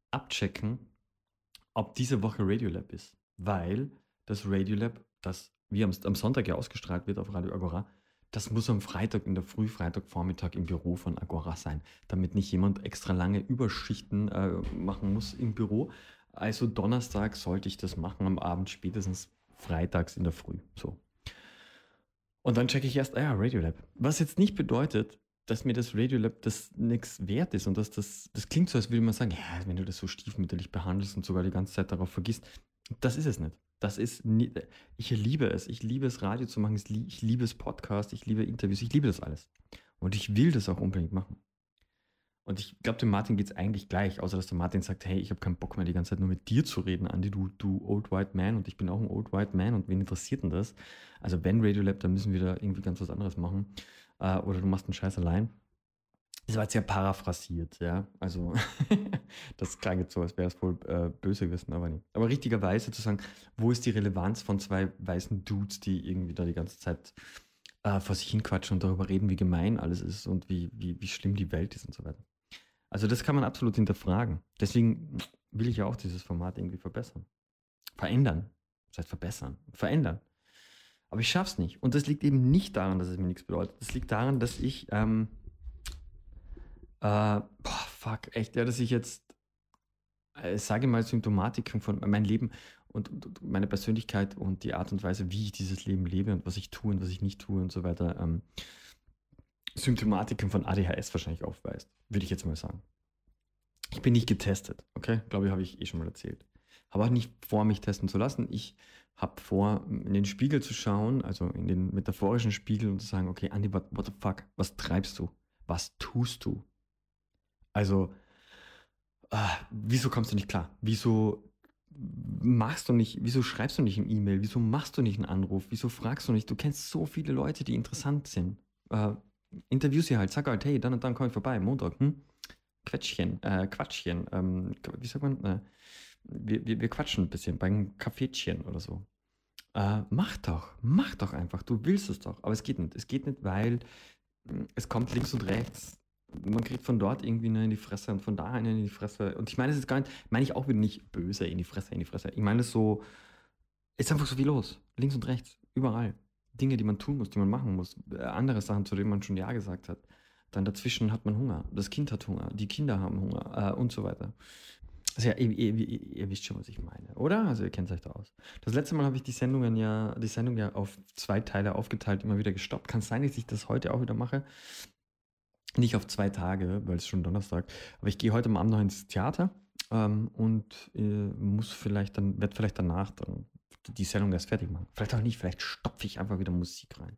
abchecken, ob diese Woche Radiolab ist. Weil das Radiolab, das wie am Sonntag ja ausgestrahlt wird auf Radio Agora, das muss am Freitag in der Früh, Freitagvormittag im Büro von Agora sein, damit nicht jemand extra lange Überschichten machen muss im Büro. Also Donnerstag sollte ich das machen, am Abend spätestens freitags in der Früh. So. Und dann checke ich erst, Radiolab. Was jetzt nicht bedeutet, dass mir das Radiolab das nichts wert ist und dass das klingt so, als würde man sagen, ja, wenn du das so stiefmütterlich behandelst und sogar die ganze Zeit darauf vergisst, das ist es nicht. Das ist nie, ich liebe es. Ich liebe es, Radio zu machen. Ich liebe es, Podcast. Ich liebe Interviews. Ich liebe das alles. Und ich will das auch unbedingt machen. Und ich glaube, dem Martin geht es eigentlich gleich, außer dass der Martin sagt, hey, ich habe keinen Bock mehr, die ganze Zeit nur mit dir zu reden, Andi, du Old White Man, und ich bin auch ein Old White Man, und wen interessiert denn das? Also wenn Radiolab, dann müssen wir da irgendwie ganz was anderes machen. Oder du machst einen Scheiß allein. Das war jetzt ja paraphrasiert, ja. Also das klang jetzt so, als wäre es wohl böse gewesen, aber nicht. Aber richtigerweise zu sagen, wo ist die Relevanz von zwei weißen Dudes, die irgendwie da die ganze Zeit vor sich hinquatschen und darüber reden, wie gemein alles ist und wie schlimm die Welt ist und so weiter. Also das kann man absolut hinterfragen. Deswegen will ich ja auch dieses Format irgendwie verbessern. Verändern. Das heißt verbessern. Verändern. Aber ich schaff's nicht. Und das liegt eben nicht daran, dass es mir nichts bedeutet. Das liegt daran, dass ich, fuck, echt, ja, dass ich jetzt, sage mal, Symptomatiken von meinem Leben und meine Persönlichkeit und die Art und Weise, wie ich dieses Leben lebe und was ich tue und was ich nicht tue und so weiter, Symptomatiken von ADHS wahrscheinlich aufweist. Würde ich jetzt mal sagen. Ich bin nicht getestet, okay? Glaube ich, habe ich eh schon mal erzählt. Habe auch nicht vor, mich testen zu lassen. Ich habe vor, in den Spiegel zu schauen, also in den metaphorischen Spiegel, und zu sagen, okay, Andi, what the fuck? Was treibst du? Was tust du? Also, wieso kommst du nicht klar? Wieso schreibst du nicht ein E-Mail? Wieso machst du nicht einen Anruf? Wieso fragst du nicht? Du kennst so viele Leute, die interessant sind. Interview sie halt, sag halt, hey, dann und dann komme ich vorbei, Montag, Quatschchen, wie sagt man? Wir quatschen ein bisschen beim Kaffeetchen oder so. Mach doch einfach, du willst es doch. Aber es geht nicht. Es geht nicht, weil es kommt links und rechts. Man kriegt von dort irgendwie eine in die Fresse und von da eine in die Fresse. Und ich meine, es ist gar nicht, meine ich auch wieder nicht böse in die Fresse, in die Fresse. Ich meine es so, es ist einfach so viel los. Links und rechts, überall. Dinge, die man tun muss, die man machen muss. Andere Sachen, zu denen man schon Ja gesagt hat. Dann dazwischen hat man Hunger. Das Kind hat Hunger. Die Kinder haben Hunger und so weiter. Also ja, ihr wisst schon, was ich meine, oder? Also ihr kennt euch da aus. Das letzte Mal habe ich die Sendung ja auf zwei Teile aufgeteilt, immer wieder gestoppt. Kann es sein, dass ich das heute auch wieder mache? Nicht auf 2 Tage, weil es schon Donnerstag. Aber ich gehe heute Abend noch ins Theater und werde vielleicht danach dann die Sendung erst fertig machen. Vielleicht auch nicht, vielleicht stopfe ich einfach wieder Musik rein.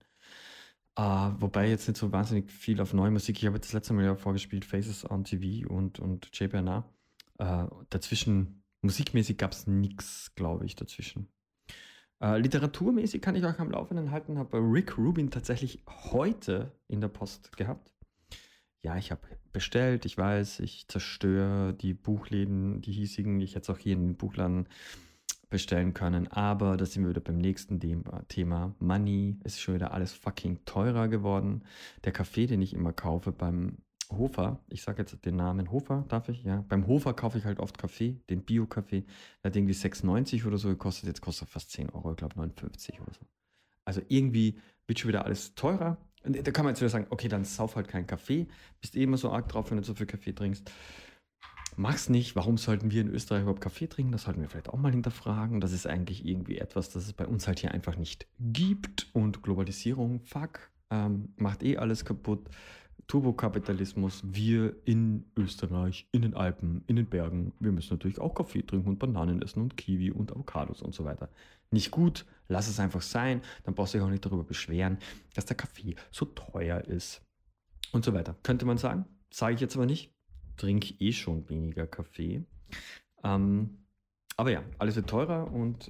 Wobei jetzt nicht so wahnsinnig viel auf neue Musik. Ich habe jetzt das letzte Mal ja vorgespielt, Faces on TV und JBNA. Dazwischen, musikmäßig gab es nichts, glaube ich, dazwischen. Literaturmäßig kann ich euch am Laufenden halten, habe Rick Rubin tatsächlich heute in der Post gehabt. Ja, ich habe bestellt, ich weiß, ich zerstöre die Buchläden, die hiesigen. Ich hätte es auch hier in den Buchladen bestellen können, aber da sind wir wieder beim nächsten Thema. Money, ist schon wieder alles fucking teurer geworden. Der Kaffee, den ich immer kaufe beim Hofer, ich sage jetzt den Namen Hofer, darf ich? Ja, beim Hofer kaufe ich halt oft Kaffee, den Bio-Kaffee. Der hat irgendwie 6,90 oder so gekostet, jetzt kostet er fast 10 Euro, ich glaube 59 oder so. Also irgendwie wird schon wieder alles teurer. Und da kann man jetzt wieder sagen, okay, dann sauf halt keinen Kaffee. Bist eh immer so arg drauf, wenn du so viel Kaffee trinkst. Mach's nicht. Warum sollten wir in Österreich überhaupt Kaffee trinken? Das sollten wir vielleicht auch mal hinterfragen. Das ist eigentlich irgendwie etwas, das es bei uns halt hier einfach nicht gibt. Und Globalisierung, fuck, macht eh alles kaputt. Turbokapitalismus, wir in Österreich, in den Alpen, in den Bergen, wir müssen natürlich auch Kaffee trinken und Bananen essen und Kiwi und Avocados und so weiter. Nicht gut, lass es einfach sein, dann brauchst du dich auch nicht darüber beschweren, dass der Kaffee so teuer ist und so weiter. Könnte man sagen, sage ich jetzt aber nicht, trinke eh schon weniger Kaffee. Ähm, aber ja, alles wird teurer und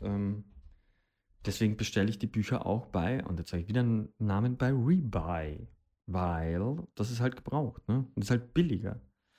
deswegen bestelle ich die Bücher auch und jetzt sage ich wieder einen Namen, bei Rebuy. Weil das ist halt gebraucht, ne? Und ist halt billiger.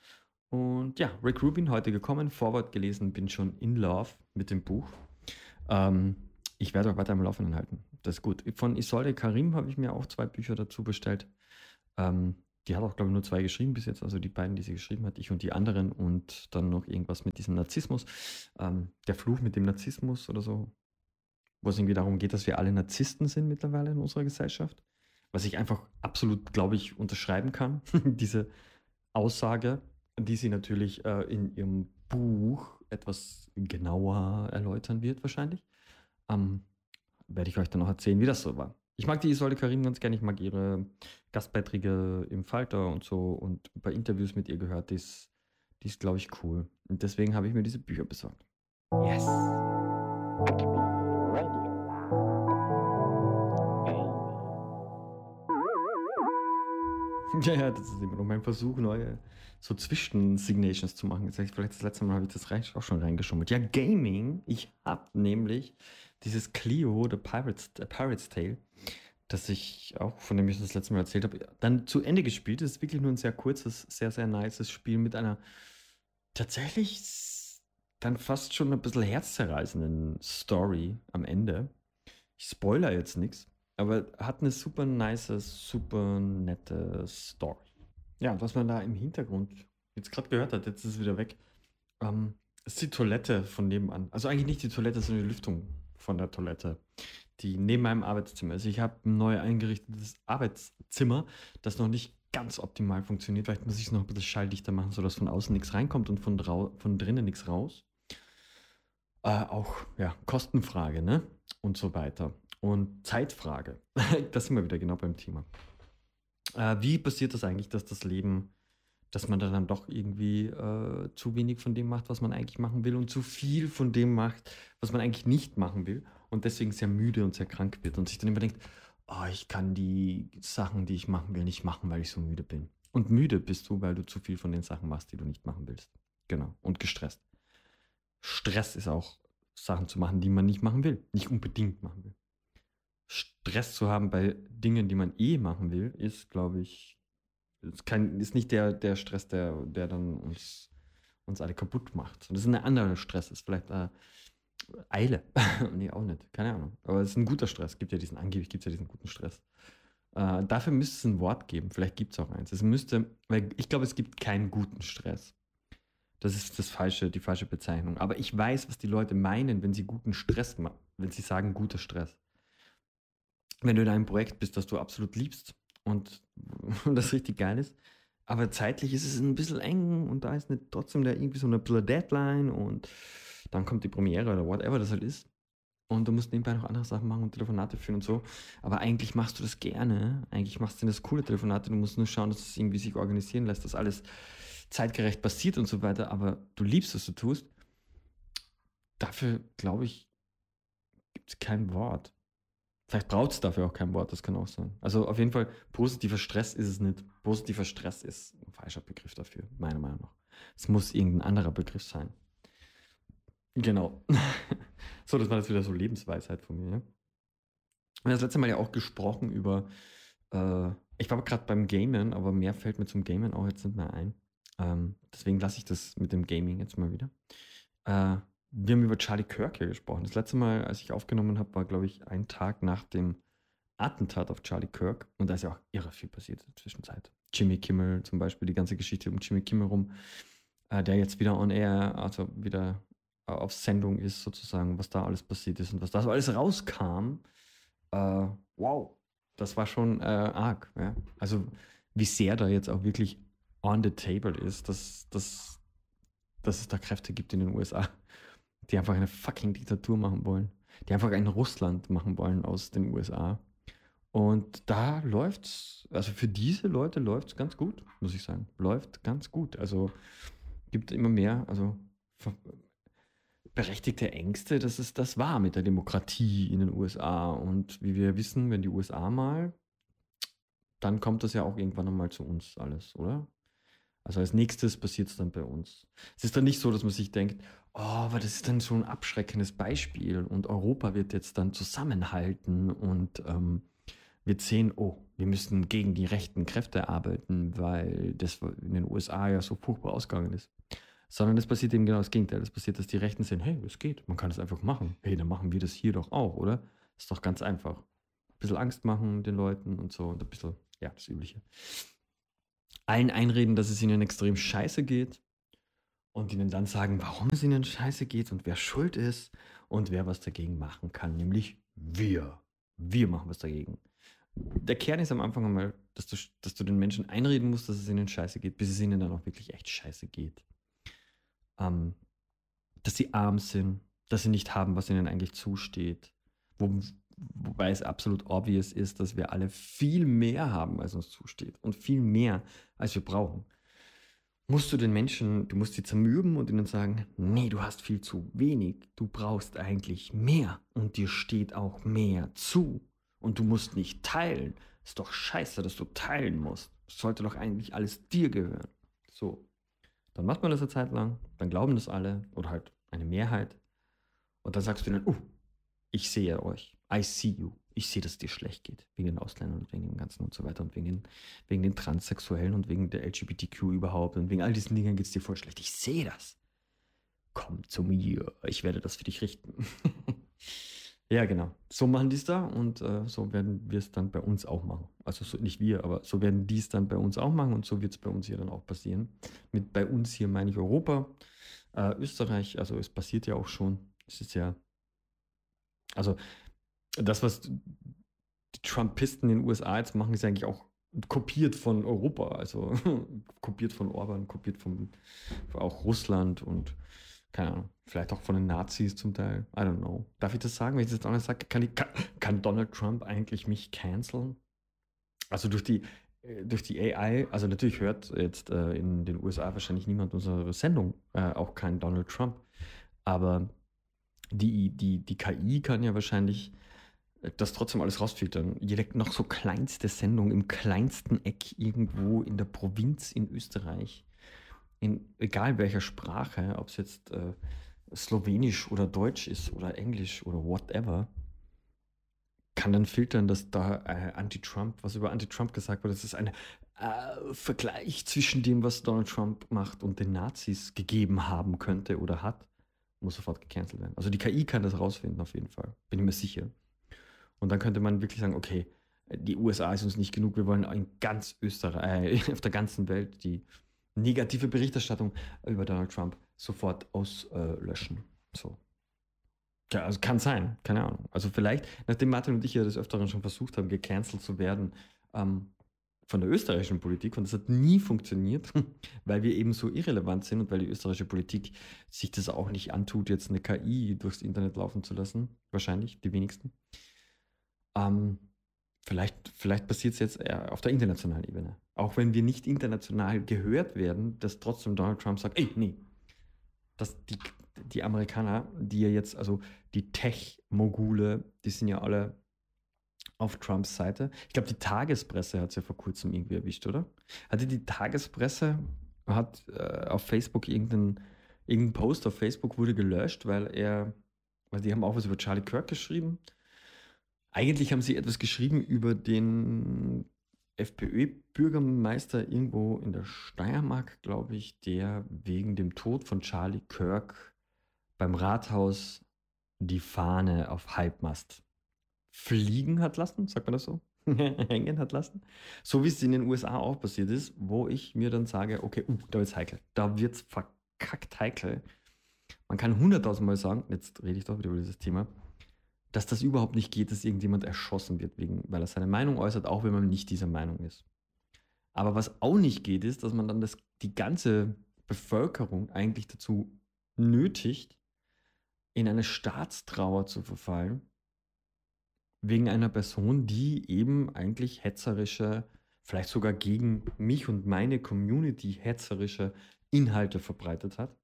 Und ja, Rick Rubin heute gekommen, Vorwort gelesen, bin schon in love mit dem Buch. Ähm, Ich werde auch weiter am Laufenden halten. Das ist gut. Von Isolde Karim habe ich mir auch 2 Bücher dazu bestellt. Die hat auch, glaube ich, nur 2 geschrieben bis jetzt, also die beiden, die sie geschrieben hat, ich und die anderen und dann noch irgendwas mit diesem Narzissmus. Der Fluch mit dem Narzissmus oder so, wo es irgendwie darum geht, dass wir alle Narzissten sind mittlerweile in unserer Gesellschaft. Was ich einfach absolut, glaube ich, unterschreiben kann. Diese Aussage, die sie natürlich in ihrem Buch etwas genauer erläutern wird, wahrscheinlich. Ähm, Werde ich euch dann noch erzählen, wie das so war. Ich mag die Isolde Karim ganz gerne. Ich mag ihre Gastbeiträge im Falter und so und ein paar Interviews mit ihr gehört. Die ist glaube ich, cool. Und deswegen habe ich mir diese Bücher besorgt. Yes. Acme Radio. Ja, das ist immer noch mein Versuch, neue so Zwischensignations zu machen. Jetzt sag ich, vielleicht das letzte Mal habe ich das auch schon reingeschummelt. Ja, Gaming. Ich habe nämlich dieses Clio, The Pirate's Tale, das ich auch, von dem ich das letzte Mal erzählt habe, dann zu Ende gespielt. Das ist wirklich nur ein sehr kurzes, sehr, sehr nices Spiel mit einer tatsächlich dann fast schon ein bisschen herzzerreißenden Story am Ende. Ich spoiler jetzt nichts, aber hat eine super nice, super nette Story. Ja, und was man da im Hintergrund jetzt gerade gehört hat, jetzt ist es wieder weg, ist die Toilette von nebenan. Also eigentlich nicht die Toilette, sondern die Lüftung von der Toilette, die neben meinem Arbeitszimmer ist. Ich habe ein neu eingerichtetes Arbeitszimmer, das noch nicht ganz optimal funktioniert. Vielleicht muss ich es noch ein bisschen schalldichter machen, sodass von außen nichts reinkommt und von drinnen nichts raus. Auch, ja, Kostenfrage, ne? Und so weiter. Und Zeitfrage. Das sind wir wieder genau beim Thema. Wie passiert das eigentlich, dass das Leben, dass man dann doch irgendwie zu wenig von dem macht, was man eigentlich machen will und zu viel von dem macht, was man eigentlich nicht machen will und deswegen sehr müde und sehr krank wird und sich dann immer denkt, oh, ich kann die Sachen, die ich machen will, nicht machen, weil ich so müde bin. Und müde bist du, weil du zu viel von den Sachen machst, die du nicht machen willst. Genau. Und gestresst. Stress ist auch Sachen zu machen, die man nicht machen will, nicht unbedingt machen will. Stress zu haben bei Dingen, die man eh machen will, ist, glaube ich, ist nicht der Stress, der dann uns alle kaputt macht. Das ist ein anderer Stress, ist vielleicht Eile. Nee, auch nicht. Keine Ahnung. Aber es ist ein guter Stress. Angeblich gibt es ja diesen guten Stress. Dafür müsste es ein Wort geben. Vielleicht gibt es auch eins. Weil ich glaube, es gibt keinen guten Stress. Das ist die falsche Bezeichnung. Aber ich weiß, was die Leute meinen, wenn sie guten Stress machen, wenn sie sagen guter Stress. Wenn du in einem Projekt bist, das du absolut liebst und das richtig geil ist, aber zeitlich ist es ein bisschen eng und da ist nicht trotzdem irgendwie so eine bisschen Deadline und dann kommt die Premiere oder whatever das halt ist. Und du musst nebenbei noch andere Sachen machen und Telefonate führen und so. Aber eigentlich machst du das gerne. Eigentlich machst du das coole Telefonate. Du musst nur schauen, dass es irgendwie sich organisieren lässt, dass alles zeitgerecht passiert und so weiter. Aber du liebst, was du tust. Dafür, glaube ich, gibt es kein Wort. Vielleicht braucht es dafür auch kein Wort, das kann auch sein. Also auf jeden Fall, positiver Stress ist es nicht. Positiver Stress ist ein falscher Begriff dafür, meiner Meinung nach. Es muss irgendein anderer Begriff sein. Genau. So, das war jetzt wieder so Lebensweisheit von mir. Ja? Wir haben das letzte Mal ja auch gesprochen über, ich war gerade beim Gamen, aber mehr fällt mir zum Gamen auch jetzt nicht mehr ein. Deswegen lasse ich das mit dem Gaming jetzt mal wieder. Wir haben über Charlie Kirk hier gesprochen. Das letzte Mal, als ich aufgenommen habe, war, glaube ich, ein Tag nach dem Attentat auf Charlie Kirk. Und da ist ja auch irre viel passiert in der Zwischenzeit. Jimmy Kimmel zum Beispiel, die ganze Geschichte um Jimmy Kimmel rum, der jetzt wieder on air, also wieder auf Sendung ist sozusagen, was da alles passiert ist und was da so alles rauskam. Wow, das war schon arg. Ja? Also wie sehr da jetzt auch wirklich on the table ist, dass es da Kräfte gibt in den USA, die einfach eine fucking Diktatur machen wollen, die einfach ein Russland machen wollen aus den USA. Und da läuft's, also für diese Leute läuft's ganz gut, muss ich sagen. Läuft ganz gut. Also gibt immer mehr, also berechtigte Ängste, dass es das war mit der Demokratie in den USA. Und wie wir wissen, wenn die USA mal, dann kommt das ja auch irgendwann einmal zu uns alles, oder? Also als nächstes passiert es dann bei uns. Es ist dann nicht so, dass man sich denkt, oh, aber das ist dann so ein abschreckendes Beispiel und Europa wird jetzt dann zusammenhalten und wird sehen, oh, wir müssen gegen die rechten Kräfte arbeiten, weil das in den USA ja so furchtbar ausgegangen ist. Sondern es passiert eben genau das Gegenteil. Es passiert, dass die Rechten sehen, hey, es geht, man kann es einfach machen. Hey, dann machen wir das hier doch auch, oder? Ist doch ganz einfach. Ein bisschen Angst machen den Leuten und so und ein bisschen, ja, das Übliche. allen einreden, dass es ihnen extrem scheiße geht und ihnen dann sagen, warum es ihnen scheiße geht und wer schuld ist und wer was dagegen machen kann, nämlich wir. Wir machen was dagegen. Der Kern ist am Anfang einmal, dass du den Menschen einreden musst, dass es ihnen scheiße geht, bis es ihnen dann auch wirklich echt scheiße geht. Ähm, dass sie arm sind, dass sie nicht haben, was ihnen eigentlich zusteht. Wobei es absolut obvious ist, dass wir alle viel mehr haben, als uns zusteht und viel mehr, als wir brauchen. Du musst sie zermürben und ihnen sagen, nee, du hast viel zu wenig, du brauchst eigentlich mehr und dir steht auch mehr zu und du musst nicht teilen. Ist doch scheiße, dass du teilen musst. Es sollte doch eigentlich alles dir gehören. So, dann macht man das eine Zeit lang, dann glauben das alle oder halt eine Mehrheit und dann sagst du ihnen, ich sehe euch, I see you. Ich sehe, dass es dir schlecht geht, wegen den Ausländern und wegen dem Ganzen und so weiter und wegen den Transsexuellen und wegen der LGBTQ überhaupt und wegen all diesen Dingen geht es dir voll schlecht. Ich sehe das. Komm zu mir, ich werde das für dich richten. Ja, genau. So machen die es da und so werden wir es dann bei uns auch machen. Also so, nicht wir, aber so werden die es dann bei uns auch machen und so wird es bei uns hier dann auch passieren. Mit bei uns hier meine ich Europa, Österreich, also es passiert ja auch schon. Es ist ja, also das, was die Trumpisten in den USA jetzt machen, ist eigentlich auch kopiert von Europa, also kopiert von Orban, kopiert von auch Russland und keine Ahnung, vielleicht auch von den Nazis zum Teil. I don't know. Darf ich das sagen? Wenn ich das jetzt auch nicht sage, kann Donald Trump eigentlich mich canceln? Also durch die AI, also natürlich hört jetzt in den USA wahrscheinlich niemand unsere Sendung, auch kein Donald Trump, aber die KI kann ja wahrscheinlich das trotzdem alles rausfiltern. Jede noch so kleinste Sendung im kleinsten Eck irgendwo in der Provinz in Österreich, in egal welcher Sprache, ob es jetzt Slowenisch oder Deutsch ist oder Englisch oder whatever, kann dann filtern, dass da Anti-Trump, was über Anti-Trump gesagt wird, dass es einen Vergleich zwischen dem, was Donald Trump macht und den Nazis gegeben haben könnte oder hat, muss sofort gecancelt werden. Also die KI kann das rausfinden auf jeden Fall, bin ich mir sicher. Und dann könnte man wirklich sagen, okay, die USA ist uns nicht genug, wir wollen in ganz Österreich, auf der ganzen Welt die negative Berichterstattung über Donald Trump sofort auslöschen. So. Ja, also kann sein, keine Ahnung. Also vielleicht, nachdem Martin und ich ja des Öfteren schon versucht haben, gecancelt zu werden von der österreichischen Politik, und das hat nie funktioniert, weil wir eben so irrelevant sind und weil die österreichische Politik sich das auch nicht antut, jetzt eine KI durchs Internet laufen zu lassen. Wahrscheinlich, die wenigsten. Vielleicht passiert es jetzt eher auf der internationalen Ebene. Auch wenn wir nicht international gehört werden, dass trotzdem Donald Trump sagt, ey, nee, dass die Amerikaner, die ja jetzt, also die Tech-Mogule, die sind ja alle auf Trumps Seite. Ich glaube, die Tagespresse hat es ja vor kurzem irgendwie erwischt, oder? Hatte die Tagespresse, hat auf Facebook irgendein Post auf Facebook wurde gelöscht, weil die haben auch was über Charlie Kirk geschrieben. Eigentlich haben sie etwas geschrieben über den FPÖ-Bürgermeister irgendwo in der Steiermark, glaube ich, der wegen dem Tod von Charlie Kirk beim Rathaus die Fahne auf Halbmast fliegen hat lassen, sagt man das so? Hängen hat lassen. So wie es in den USA auch passiert ist, wo ich mir dann sage, okay, da wird's heikel. Da wird's verkackt heikel. Man kann 100.000 Mal sagen, jetzt rede ich doch wieder über dieses Thema, dass das überhaupt nicht geht, dass irgendjemand erschossen wird, weil er seine Meinung äußert, auch wenn man nicht dieser Meinung ist. Aber was auch nicht geht, ist, dass man dann die ganze Bevölkerung eigentlich dazu nötigt, in eine Staatstrauer zu verfallen, wegen einer Person, die eben eigentlich hetzerische, vielleicht sogar gegen mich und meine Community hetzerische Inhalte verbreitet hat.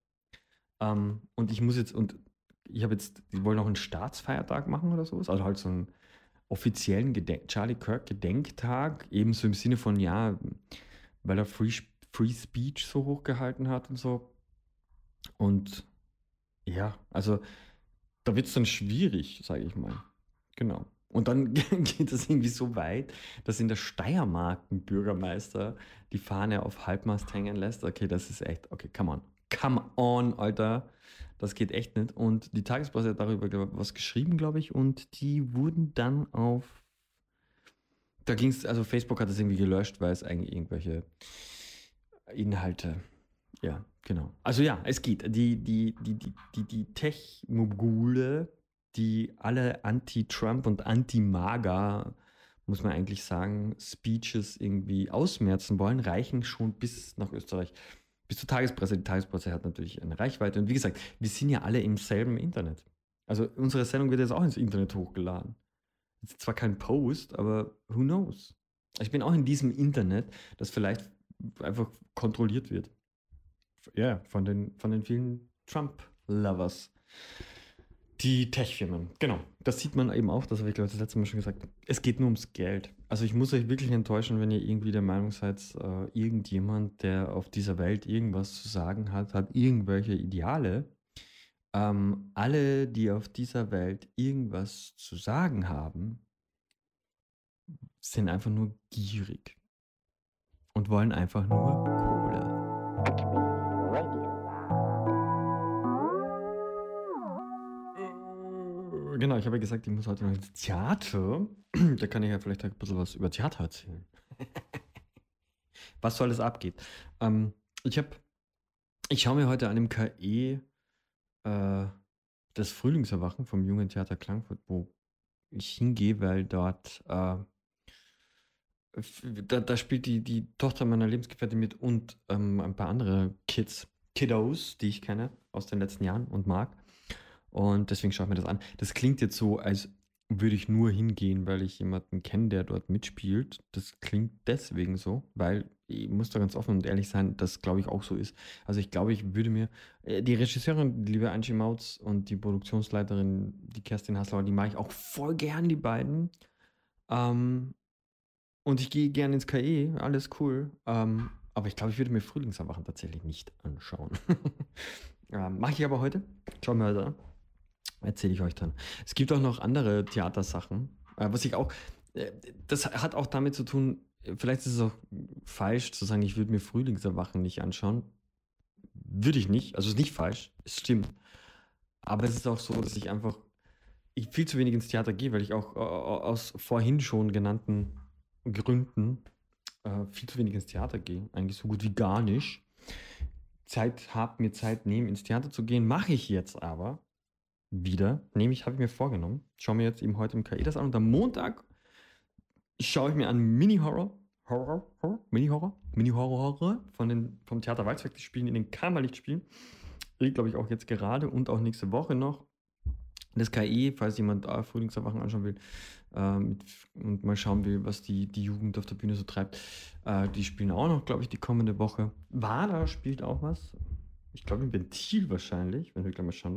Und ich habe jetzt, die wollen auch einen Staatsfeiertag machen oder sowas, also halt so einen offiziellen Charlie Kirk Gedenktag, ebenso im Sinne von, ja, weil er Free Speech so hochgehalten hat und so. Und ja, also da wird es dann schwierig, sage ich mal. Genau. Und dann geht es irgendwie so weit, dass in der Steiermark ein Bürgermeister die Fahne auf Halbmast hängen lässt. Okay, das ist echt, okay, come on. Come on, Alter. Das geht echt nicht. Und die Tagespresse hat darüber was geschrieben, glaube ich. Und die wurden dann da ging es, also Facebook hat das irgendwie gelöscht, weil es eigentlich irgendwelche Inhalte. Ja, genau. Also ja, es geht. Die Tech-Mogule, die alle Anti-Trump und Anti-MAGA, muss man eigentlich sagen, Speeches irgendwie ausmerzen wollen, reichen schon bis nach Österreich. Bis zur Tagespresse. Die Tagespresse hat natürlich eine Reichweite. Und wie gesagt, wir sind ja alle im selben Internet. Also unsere Sendung wird jetzt auch ins Internet hochgeladen. Ist zwar kein Post, aber who knows? Ich bin auch in diesem Internet, das vielleicht einfach kontrolliert wird. Ja, von den vielen Trump-Lovers. Die Tech-Firmen, genau. Das sieht man eben auch, das habe ich glaube ich das letzte Mal schon gesagt. Es geht nur ums Geld. Also ich muss euch wirklich enttäuschen, wenn ihr irgendwie der Meinung seid, irgendjemand, der auf dieser Welt irgendwas zu sagen hat, hat irgendwelche Ideale. Alle, die auf dieser Welt irgendwas zu sagen haben, sind einfach nur gierig und wollen einfach nur Kohle. Acme Radio. Genau, ich habe ja gesagt, ich muss heute noch ins Theater. Da kann ich ja vielleicht ein bisschen was über Theater erzählen. Was so alles abgeht. Ähm, ich habe, ich schaue mir heute an dem KE äh, das Frühlingserwachen vom Jungen Theater Klagenfurt, wo ich hingehe, weil dort da spielt die Tochter meiner Lebensgefährtin mit und ein paar andere Kiddos, die ich kenne aus den letzten Jahren und mag. Und deswegen schaue ich mir das an. Das klingt jetzt so, als würde ich nur hingehen, weil ich jemanden kenne, der dort mitspielt. Das klingt deswegen so, weil ich muss da ganz offen und ehrlich sein, das glaube ich auch so ist. Also ich glaube, ich würde mir, die Regisseurin, die liebe Angie Mautz und die Produktionsleiterin, die Kerstin Haslauer, die mag ich auch voll gern, die beiden. Ähm, und ich gehe gerne ins KE, alles cool. Aber ich glaube, ich würde mir Frühlingserwachen tatsächlich nicht anschauen. Mache ich aber heute. Schauen wir heute an. Erzähle ich euch dann. Es gibt auch noch andere Theatersachen, was ich auch, äh, das hat auch damit zu tun, vielleicht ist es auch falsch zu sagen, ich würde mir Frühlingserwachen nicht anschauen. Würde ich nicht, also ist nicht falsch, es stimmt. Aber es ist auch so, dass ich viel zu wenig ins Theater gehe, weil ich auch aus vorhin schon genannten Gründen viel zu wenig ins Theater gehe. Eigentlich so gut wie gar nicht. Mir Zeit nehmen, ins Theater zu gehen, mache ich jetzt aber wieder. Habe ich mir vorgenommen. Schaue mir jetzt eben heute im KI das an und am Montag schaue ich mir an Mini-Horror vom Theater Walzwerk, die spielen in den Kammerlichtspielen. Ich glaube ich auch jetzt gerade und auch nächste Woche noch. Das KI, falls jemand Frühlingserwachen anschauen will und mal schauen will, was die Jugend auf der Bühne so treibt. Die spielen auch noch, glaube ich, die kommende Woche. WADA spielt auch was. Ich glaube im Ventil wahrscheinlich, wenn wir gleich mal schauen.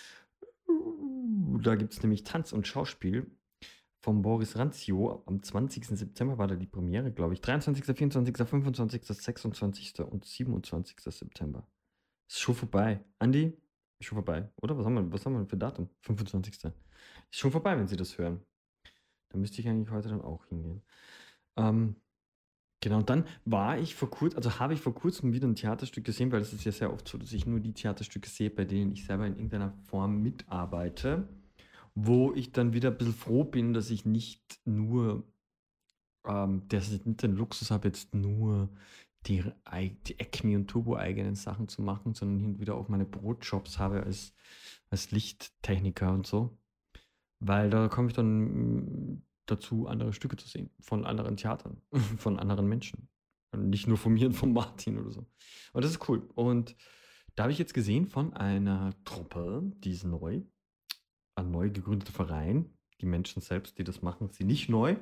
Da gibt es nämlich Tanz und Schauspiel von Boris Ranzio. Am 20. September war da die Premiere, glaube ich. 23., 24., 25., 26. und 27. September. Ist schon vorbei. Andi, ist schon vorbei, oder? Was haben wir für Datum? 25. Ist schon vorbei, wenn Sie das hören. Da müsste ich eigentlich heute dann auch hingehen. Ähm, genau, und dann habe ich vor kurzem wieder ein Theaterstück gesehen, weil es ist ja sehr oft so, dass ich nur die Theaterstücke sehe, bei denen ich selber in irgendeiner Form mitarbeite, wo ich dann wieder ein bisschen froh bin, dass ich nicht nur, dass ich nicht den Luxus habe, jetzt nur die Acme und Turbo eigenen Sachen zu machen, sondern hin und wieder auch meine Brotjobs habe als Lichttechniker und so. Weil da komme ich dann dazu, andere Stücke zu sehen, von anderen Theatern, von anderen Menschen. Und nicht nur von mir und von Martin oder so. Und das ist cool. Und da habe ich jetzt gesehen von einer Truppe, die ist neu, ein neu gegründeter Verein. Die Menschen selbst, die das machen, sind nicht neu.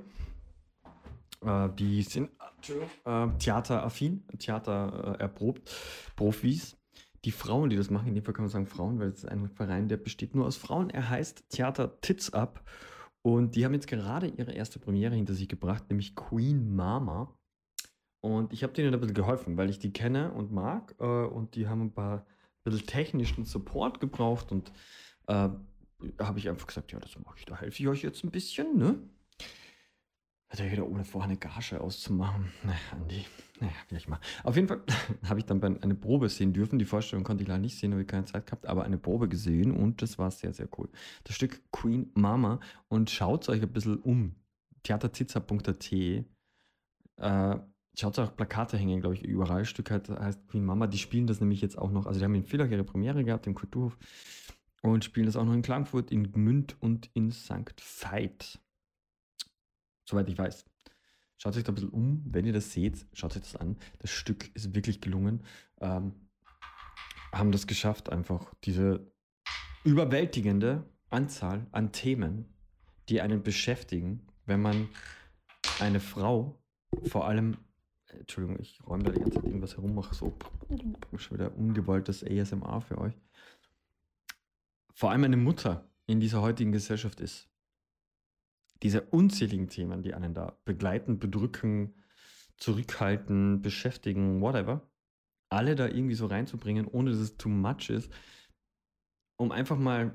Die sind theateraffin, Theater erprobt, Profis. Die Frauen, die das machen, in dem Fall kann man sagen Frauen, weil es ist ein Verein, der besteht nur aus Frauen. Er heißt Theater Tits Up. Und die haben jetzt gerade ihre erste Premiere hinter sich gebracht, nämlich Queen Mama. Und ich habe denen ein bisschen geholfen, weil ich die kenne und mag. Und die haben ein bisschen technischen Support gebraucht. Und habe ich einfach gesagt, ja, das mache ich, da helfe ich euch jetzt ein bisschen, ne? Hat ja jeder ohne vorher eine Gage auszumachen. Naja, Andi. Naja, vielleicht mal. Auf jeden Fall habe ich dann eine Probe sehen dürfen. Die Vorstellung konnte ich leider nicht sehen, habe ich keine Zeit gehabt, aber eine Probe gesehen und das war sehr, sehr cool. Das Stück Queen Mama und schaut euch ein bisschen um. theaterzitzer.at. Schaut auch Plakate hängen, glaube ich, überall. Stück heißt Queen Mama. Die spielen das nämlich jetzt auch noch. Also, die haben in Villach ihre Premiere gehabt, im Kulturhof. Und spielen das auch noch in Klagenfurt, in Gmünd und in St. Veit. Soweit ich weiß. Schaut euch da ein bisschen um. Wenn ihr das seht, schaut euch das an. Das Stück ist wirklich gelungen. Haben das geschafft, einfach diese überwältigende Anzahl an Themen, die einen beschäftigen, wenn man eine Frau, vor allem, Entschuldigung, ich räume da die ganze Zeit irgendwas herum, mache so schon wieder ungewolltes ASMR für euch, vor allem eine Mutter in dieser heutigen Gesellschaft ist. Diese unzähligen Themen, die einen da begleiten, bedrücken, zurückhalten, beschäftigen, whatever, alle da irgendwie so reinzubringen, ohne dass es too much ist, um einfach mal,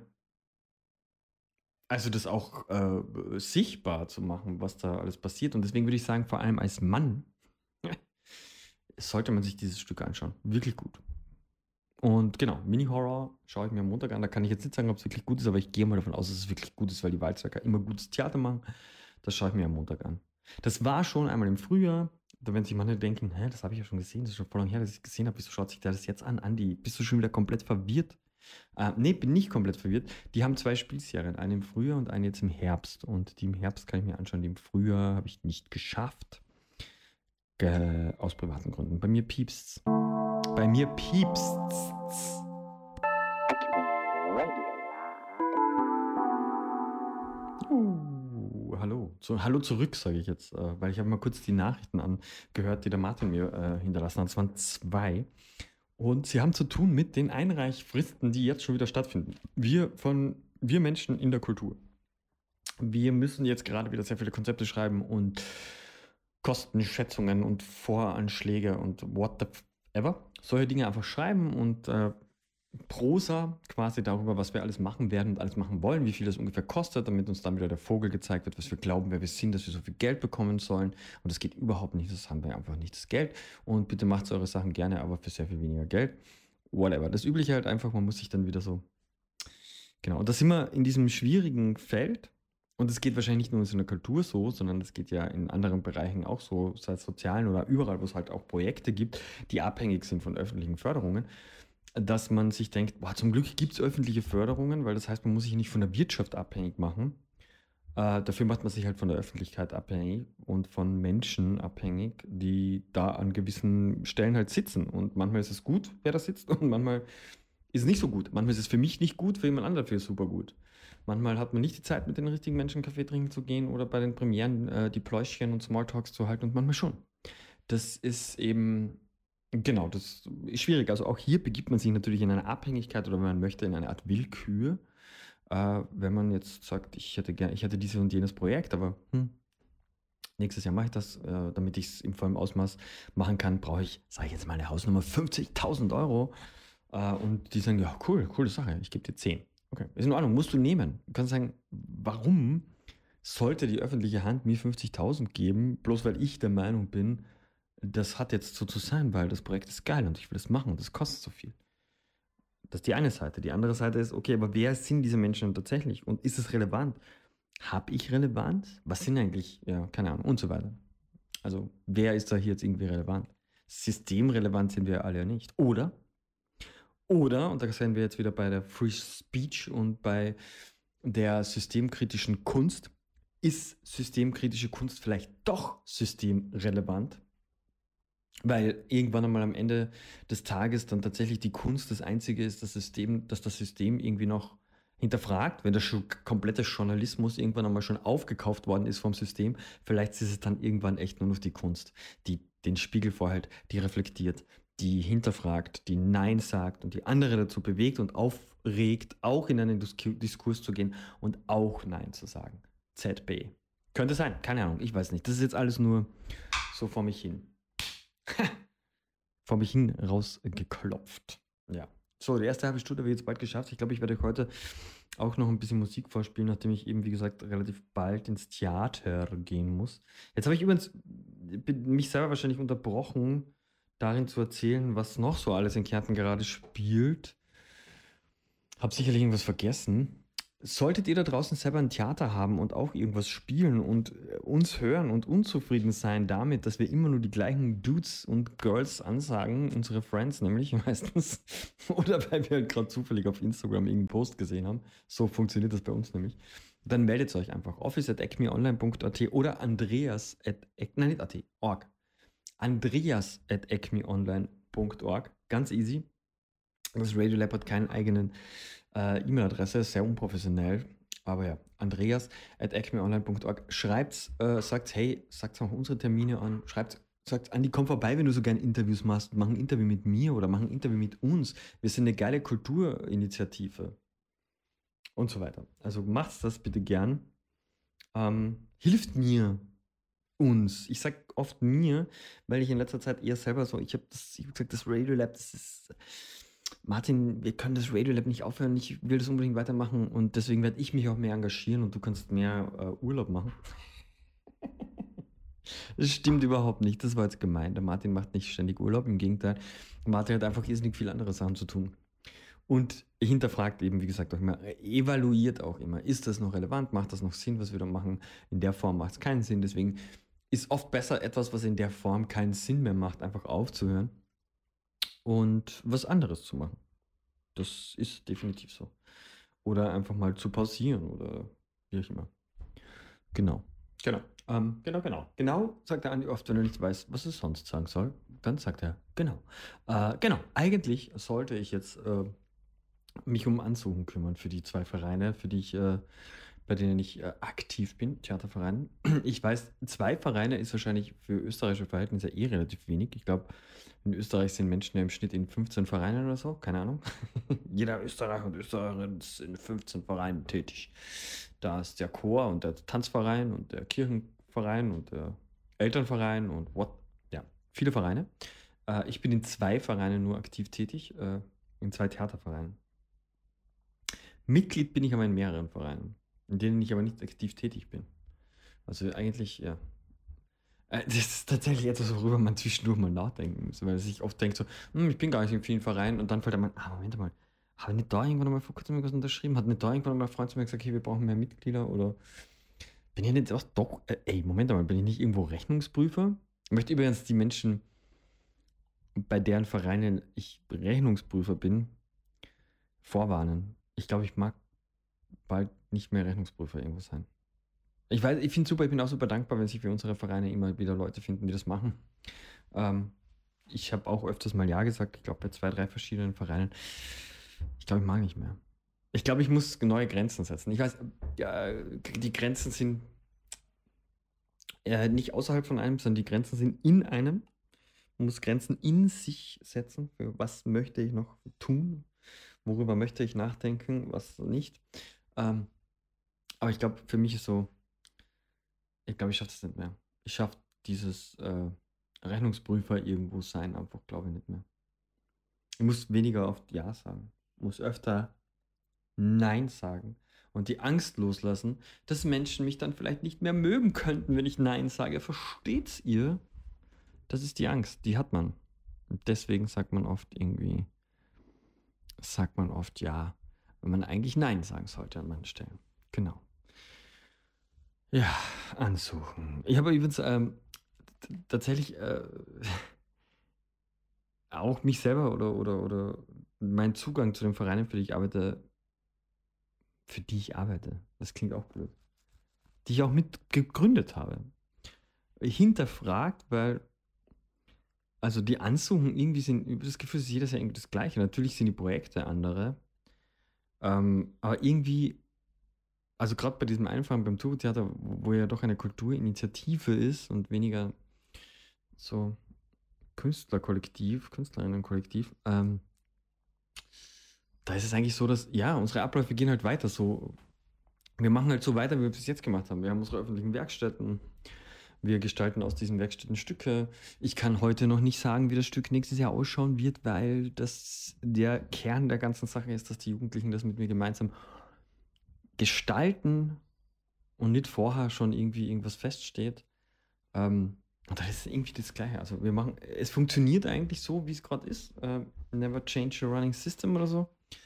also das auch sichtbar zu machen, was da alles passiert. Und deswegen würde ich sagen, vor allem als Mann sollte man sich dieses Stück anschauen. Wirklich gut. Und genau, Mini-Horror schaue ich mir am Montag an. Da kann ich jetzt nicht sagen, ob es wirklich gut ist, aber ich gehe mal davon aus, dass es wirklich gut ist, weil die Walzwerker immer gutes Theater machen. Das schaue ich mir am Montag an. Das war schon einmal im Frühjahr. Da werden sich manche denken, hä, das habe ich ja schon gesehen, das ist schon voll lang her, dass ich es gesehen habe. Wieso schaut sich der das jetzt an? Andi, bist du schon wieder komplett verwirrt? Nee, bin nicht komplett verwirrt. Die haben 2 Spielserien, eine im Frühjahr und eine jetzt im Herbst. Und die im Herbst kann ich mir anschauen, die im Frühjahr habe ich nicht geschafft. Aus privaten Gründen. Bei mir piepst's. Bei mir piepst's. Hallo. Hallo zurück, sage ich jetzt, weil ich habe mal kurz die Nachrichten angehört, die der Martin mir hinterlassen hat. Es waren 2. Und sie haben zu tun mit den Einreichfristen, die jetzt schon wieder stattfinden. Wir Menschen in der Kultur. Wir müssen jetzt gerade wieder sehr viele Konzepte schreiben und Kostenschätzungen und Voranschläge und what the ever. Solche Dinge einfach schreiben und Prosa quasi darüber, was wir alles machen werden und alles machen wollen, wie viel das ungefähr kostet, damit uns dann wieder der Vogel gezeigt wird, was wir glauben, wer wir sind, dass wir so viel Geld bekommen sollen. Und das geht überhaupt nicht, das haben wir einfach nicht, das Geld. Und bitte macht eure Sachen gerne, aber für sehr viel weniger Geld. Whatever. Das Übliche halt einfach, man muss sich dann wieder so... Genau, und da sind wir in diesem schwierigen Feld. Und es geht wahrscheinlich nicht nur in der Kultur so, sondern es geht ja in anderen Bereichen auch so, sei es sozialen oder überall, wo es halt auch Projekte gibt, die abhängig sind von öffentlichen Förderungen, dass man sich denkt, boah, zum Glück gibt es öffentliche Förderungen, weil das heißt, man muss sich nicht von der Wirtschaft abhängig machen. Dafür macht man sich halt von der Öffentlichkeit abhängig und von Menschen abhängig, die da an gewissen Stellen halt sitzen. Und manchmal ist es gut, wer da sitzt, und manchmal ist es nicht so gut. Manchmal ist es für mich nicht gut, für jemand anderen für super gut. Manchmal hat man nicht die Zeit, mit den richtigen Menschen Kaffee trinken zu gehen oder bei den Premieren die Pläuschchen und Smalltalks zu halten, und manchmal schon. Das ist eben, genau, das ist schwierig. Also auch hier begibt man sich natürlich in eine Abhängigkeit oder, wenn man möchte, in eine Art Willkür. Wenn man jetzt sagt, ich hätte dieses und jenes Projekt, aber nächstes Jahr mache ich das, damit ich es im vollen Ausmaß machen kann, brauche ich, sage ich jetzt mal, eine Hausnummer 50.000 Euro. Und die sagen, ja, cool, coole Sache, ich gebe dir 10. Okay, ist in Ordnung, musst du nehmen. Du kannst sagen, warum sollte die öffentliche Hand mir 50.000 geben, bloß weil ich der Meinung bin, das hat jetzt so zu sein, weil das Projekt ist geil und ich will das machen und das kostet so viel. Das ist die eine Seite. Die andere Seite ist, okay, aber wer sind diese Menschen tatsächlich? Und ist es relevant? Habe ich Relevanz? Was sind eigentlich, ja, keine Ahnung, und so weiter. Also, wer ist da hier jetzt irgendwie relevant? Systemrelevant sind wir alle ja nicht. Oder, und da sind wir jetzt wieder bei der Free Speech und bei der systemkritischen Kunst, ist systemkritische Kunst vielleicht doch systemrelevant? Weil irgendwann einmal am Ende des Tages dann tatsächlich die Kunst das Einzige ist, dass das System irgendwie noch hinterfragt, wenn der komplette Journalismus irgendwann einmal schon aufgekauft worden ist vom System, vielleicht ist es dann irgendwann echt nur noch die Kunst, die den Spiegel vorhält, die reflektiert, die hinterfragt, die Nein sagt und die andere dazu bewegt und aufregt, auch in einen Diskurs zu gehen und auch Nein zu sagen. ZB. Könnte sein, keine Ahnung, ich weiß nicht. Das ist jetzt alles nur so vor mich hin. Vor mich hin rausgeklopft. Ja. So, die erste halbe Stunde habe ich jetzt bald geschafft. Ich glaube, ich werde heute auch noch ein bisschen Musik vorspielen, nachdem ich eben, wie gesagt, relativ bald ins Theater gehen muss. Jetzt habe ich übrigens mich selber wahrscheinlich unterbrochen, darin zu erzählen, was noch so alles in Kärnten gerade spielt. Habe sicherlich irgendwas vergessen. solltet ihr da draußen selber ein Theater haben und auch irgendwas spielen und uns hören und unzufrieden sein damit, dass wir immer nur die gleichen Dudes und Girls ansagen, unsere Friends nämlich meistens, oder weil wir halt gerade zufällig auf Instagram irgendeinen Post gesehen haben, so funktioniert das bei uns nämlich, dann meldet euch einfach office@acmeonline.at oder andreas at, nein, nicht at, org, andreas@acmeonline.org, ganz easy. Das Radiolab hat keinen eigenen E-Mail-Adresse, ist sehr unprofessionell. Aber ja, andreas@acmeonline.org. Schreibt, sagt, hey, sagt auch unsere Termine an. Schreibt, sagt, Andi, komm vorbei, wenn du so gerne Interviews machst. Mach ein Interview mit mir oder mach ein Interview mit uns. Wir sind eine geile Kulturinitiative. Und so weiter. Also macht das bitte gern. Hilft mir, uns. Ich sag oft mir, weil ich in letzter Zeit eher selber so, ich habe gesagt, das Radiolab, das ist. Martin, wir können das Radiolab nicht aufhören, ich will das unbedingt weitermachen und deswegen werde ich mich auch mehr engagieren und du kannst mehr Urlaub machen. Das stimmt überhaupt nicht, das war jetzt gemein. Der Martin macht nicht ständig Urlaub, im Gegenteil. Martin hat einfach irrsinnig viele andere Sachen zu tun. Und hinterfragt eben, wie gesagt, auch immer, evaluiert auch immer, ist das noch relevant, macht das noch Sinn, was wir da machen? In der Form macht es keinen Sinn, deswegen ist oft besser, etwas, was in der Form keinen Sinn mehr macht, einfach aufzuhören und was anderes zu machen. Das ist definitiv so. Oder einfach mal zu pausieren oder wie auch immer. Genau. Genau. Genau. Genau, sagt der Andi oft, wenn er nicht weiß, was er sonst sagen soll. Dann sagt er, genau. Genau. Eigentlich sollte ich jetzt mich um Ansuchen kümmern für die 2 Vereine, für die ich, bei denen ich aktiv bin, Theatervereinen. Ich weiß, 2 Vereine ist wahrscheinlich für österreichische Verhältnisse eh relativ wenig. Ich glaube, in Österreich sind Menschen ja im Schnitt in 15 Vereinen oder so, keine Ahnung. Jeder Österreicher und Österreicherin ist in 15 Vereinen tätig. Da ist der Chor und der Tanzverein und der Kirchenverein und der Elternverein und what, ja, viele Vereine. Ich bin in 2 Vereinen nur aktiv tätig, in 2 Theatervereinen. Mitglied bin ich aber in mehreren Vereinen, in denen ich aber nicht aktiv tätig bin. Also eigentlich, ja. Das ist tatsächlich etwas, worüber man zwischendurch mal nachdenken muss, weil man sich oft denkt so, ich bin gar nicht in vielen Vereinen und dann fällt einem, Moment mal, habe ich nicht da irgendwann mal vor kurzem was unterschrieben? Hat nicht da irgendwann mal ein Freund zu mir gesagt, okay, wir brauchen mehr Mitglieder oder bin ich nicht auch doch, Moment mal, bin ich nicht irgendwo Rechnungsprüfer? Ich möchte übrigens die Menschen, bei deren Vereinen ich Rechnungsprüfer bin, vorwarnen. Ich glaube, ich mag bald nicht mehr Rechnungsprüfer irgendwo sein. Ich weiß, ich finde es super, ich bin auch super dankbar, wenn sich für unsere Vereine immer wieder Leute finden, die das machen. Ähm, Ich habe auch öfters mal Ja gesagt, ich glaube bei 2, 3 verschiedenen Vereinen. Ich glaube, ich mag nicht mehr. Ich glaube, ich muss neue Grenzen setzen. Ich weiß, ja, die Grenzen sind nicht außerhalb von einem, sondern die Grenzen sind in einem. Man muss Grenzen in sich setzen. Für was möchte ich noch tun? Worüber möchte ich nachdenken? Was nicht? Ähm, aber ich glaube, für mich ist so, ich glaube, ich schaffe das nicht mehr. Ich schaffe dieses Rechnungsprüfer irgendwo sein einfach, glaube ich, nicht mehr. Ich muss weniger oft Ja sagen. Muss öfter Nein sagen. Und die Angst loslassen, dass Menschen mich dann vielleicht nicht mehr mögen könnten, wenn ich Nein sage. Versteht's ihr? Das ist die Angst, die hat man. Und deswegen sagt man oft Ja, wenn man eigentlich Nein sagen sollte an manchen Stellen. Genau. Ja, ansuchen. Ich habe übrigens tatsächlich auch mich selber oder meinen Zugang zu den Vereinen, für die ich arbeite, das klingt auch blöd, die ich auch mit gegründet habe, hinterfragt, weil, also die Ansuchen irgendwie sind, über das Gefühl, ist jedes Jahr irgendwie das Gleiche. Natürlich sind die Projekte andere, aber irgendwie, also gerade bei diesem einen Verein beim Turbo-Theater, wo ja doch eine Kulturinitiative ist und weniger so Künstlerinnenkollektiv, da ist es eigentlich so, dass, ja, unsere Abläufe gehen halt weiter so. Wir machen halt so weiter, wie wir es bis jetzt gemacht haben. Wir haben unsere öffentlichen Werkstätten. Wir gestalten aus diesen Werkstätten Stücke. Ich kann heute noch nicht sagen, wie das Stück nächstes Jahr ausschauen wird, weil das der Kern der ganzen Sache ist, dass die Jugendlichen das mit mir gemeinsam gestalten und nicht vorher schon irgendwie irgendwas feststeht. Und das ist irgendwie das Gleiche. Also es funktioniert eigentlich so, wie es gerade ist. Never change your running system oder so.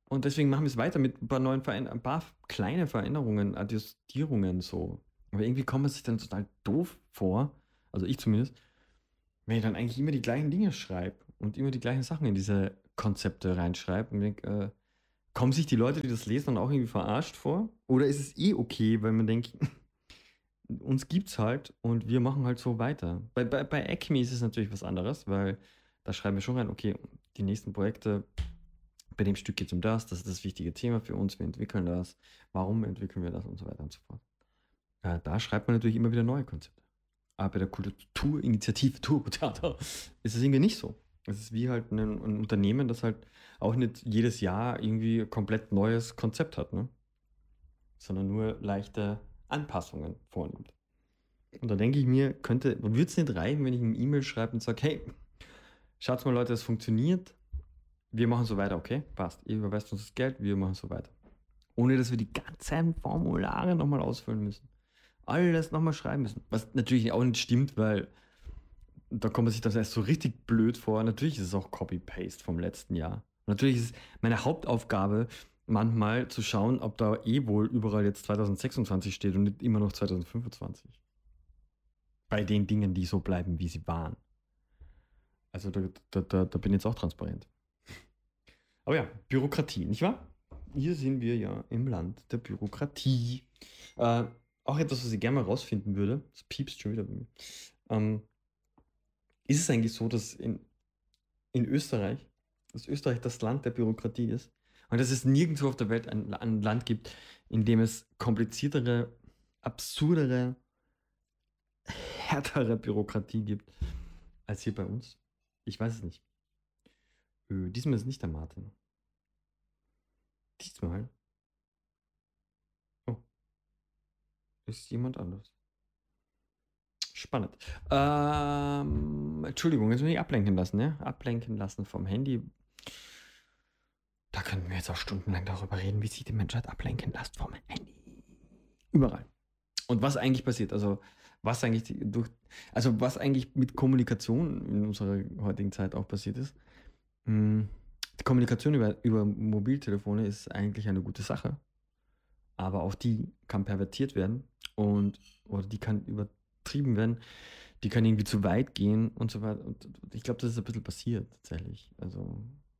Und deswegen machen wir es weiter mit ein paar ein paar kleine Veränderungen, Adjustierungen so. Aber irgendwie kommt man sich dann total doof vor, also ich zumindest, wenn ich dann eigentlich immer die gleichen Dinge schreibe und immer die gleichen Sachen in diese Konzepte reinschreibe und denke, kommen sich die Leute, die das lesen, dann auch irgendwie verarscht vor? Oder ist es eh okay, weil man denkt, uns gibt's halt und wir machen halt so weiter. Bei Acme ist es natürlich was anderes, weil da schreiben wir schon rein, okay, die nächsten Projekte, bei dem Stück geht es um das ist das wichtige Thema für uns, wir entwickeln das, warum entwickeln wir das und so weiter und so fort. Da schreibt man natürlich immer wieder neue Konzepte. Aber bei der Kulturinitiative Turbotheater ist es irgendwie nicht so. Es ist wie halt ein Unternehmen, das halt auch nicht jedes Jahr irgendwie komplett neues Konzept hat, ne? Sondern nur leichte Anpassungen vornimmt. Und da denke ich mir, würde es nicht reichen, wenn ich eine E-Mail schreibe und sage, hey, schaut mal Leute, das funktioniert, wir machen so weiter, okay? Passt. Ihr überweist uns das Geld, wir machen so weiter. Ohne dass wir die ganzen Formulare nochmal ausfüllen müssen. Alles nochmal schreiben müssen. Was natürlich auch nicht stimmt, weil da kommt man sich das erst so richtig blöd vor. Natürlich ist es auch Copy-Paste vom letzten Jahr. Natürlich ist es meine Hauptaufgabe, manchmal zu schauen, ob da wohl überall jetzt 2026 steht und nicht immer noch 2025. Bei den Dingen, die so bleiben, wie sie waren. Also da bin ich jetzt auch transparent. Aber ja, Bürokratie, nicht wahr? Hier sind wir ja im Land der Bürokratie. Auch etwas, was ich gerne mal rausfinden würde, das piepst schon wieder bei mir. Ist es eigentlich so, dass in Österreich, das Land der Bürokratie ist und dass es nirgendwo auf der Welt ein Land gibt, in dem es kompliziertere, absurdere, härtere Bürokratie gibt als hier bei uns? Ich weiß es nicht. Diesmal ist nicht der Martin. Diesmal ist jemand anders. Spannend. Entschuldigung, jetzt muss ich ablenken lassen, ne? Ablenken lassen vom Handy. Da könnten wir jetzt auch stundenlang darüber reden, wie sich die Menschheit ablenken lässt vom Handy. Überall. Und was eigentlich passiert, also was eigentlich was eigentlich mit Kommunikation in unserer heutigen Zeit auch passiert ist. Die Kommunikation über Mobiltelefone ist eigentlich eine gute Sache, aber auch die kann pervertiert werden oder die kann übertrieben werden, die kann irgendwie zu weit gehen und so weiter. Und ich glaube, das ist ein bisschen passiert tatsächlich. Also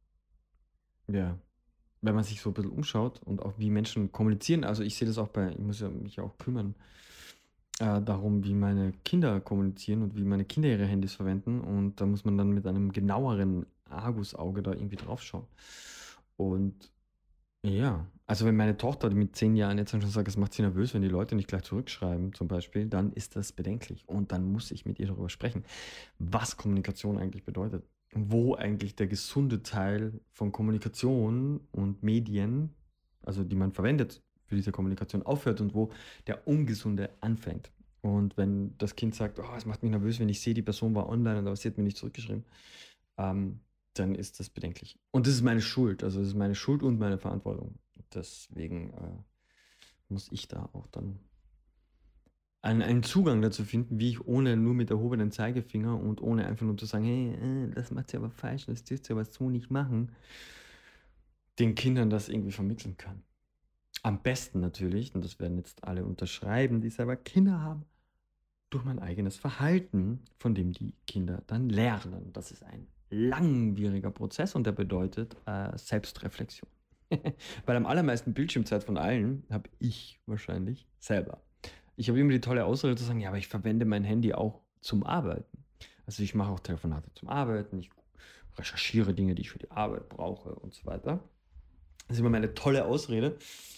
ja, wenn man sich so ein bisschen umschaut und auch wie Menschen kommunizieren, also ich sehe das auch ich muss ja mich auch kümmern darum, wie meine Kinder kommunizieren und wie meine Kinder ihre Handys verwenden. Und da muss man dann mit einem genaueren Argusauge da irgendwie drauf schauen. Und ja, also wenn meine Tochter mit 10 Jahren jetzt schon sagt, es macht sie nervös, wenn die Leute nicht gleich zurückschreiben, zum Beispiel, dann ist das bedenklich. Und dann muss ich mit ihr darüber sprechen, was Kommunikation eigentlich bedeutet. Wo eigentlich der gesunde Teil von Kommunikation und Medien, also die man verwendet für diese Kommunikation, aufhört und wo der ungesunde anfängt. Und wenn das Kind sagt, oh, es macht mich nervös, wenn ich sehe, die Person war online und sie hat mir nicht zurückgeschrieben, dann ist das bedenklich. Und das ist meine Schuld. Also das ist meine Schuld und meine Verantwortung. Deswegen muss ich da auch dann einen Zugang dazu finden, wie ich ohne nur mit erhobenen Zeigefinger und ohne einfach nur zu sagen, hey, das macht ihr aber falsch, das dürft ihr aber so nicht machen, den Kindern das irgendwie vermitteln kann. Am besten natürlich, und das werden jetzt alle unterschreiben, die selber Kinder haben, durch mein eigenes Verhalten, von dem die Kinder dann lernen. Das ist ein langwieriger Prozess und der bedeutet Selbstreflexion. Weil am allermeisten Bildschirmzeit von allen habe ich wahrscheinlich selber. Ich habe immer die tolle Ausrede zu sagen, ja, aber ich verwende mein Handy auch zum Arbeiten. Also ich mache auch Telefonate zum Arbeiten, ich recherchiere Dinge, die ich für die Arbeit brauche und so weiter. Das ist immer meine tolle Ausrede.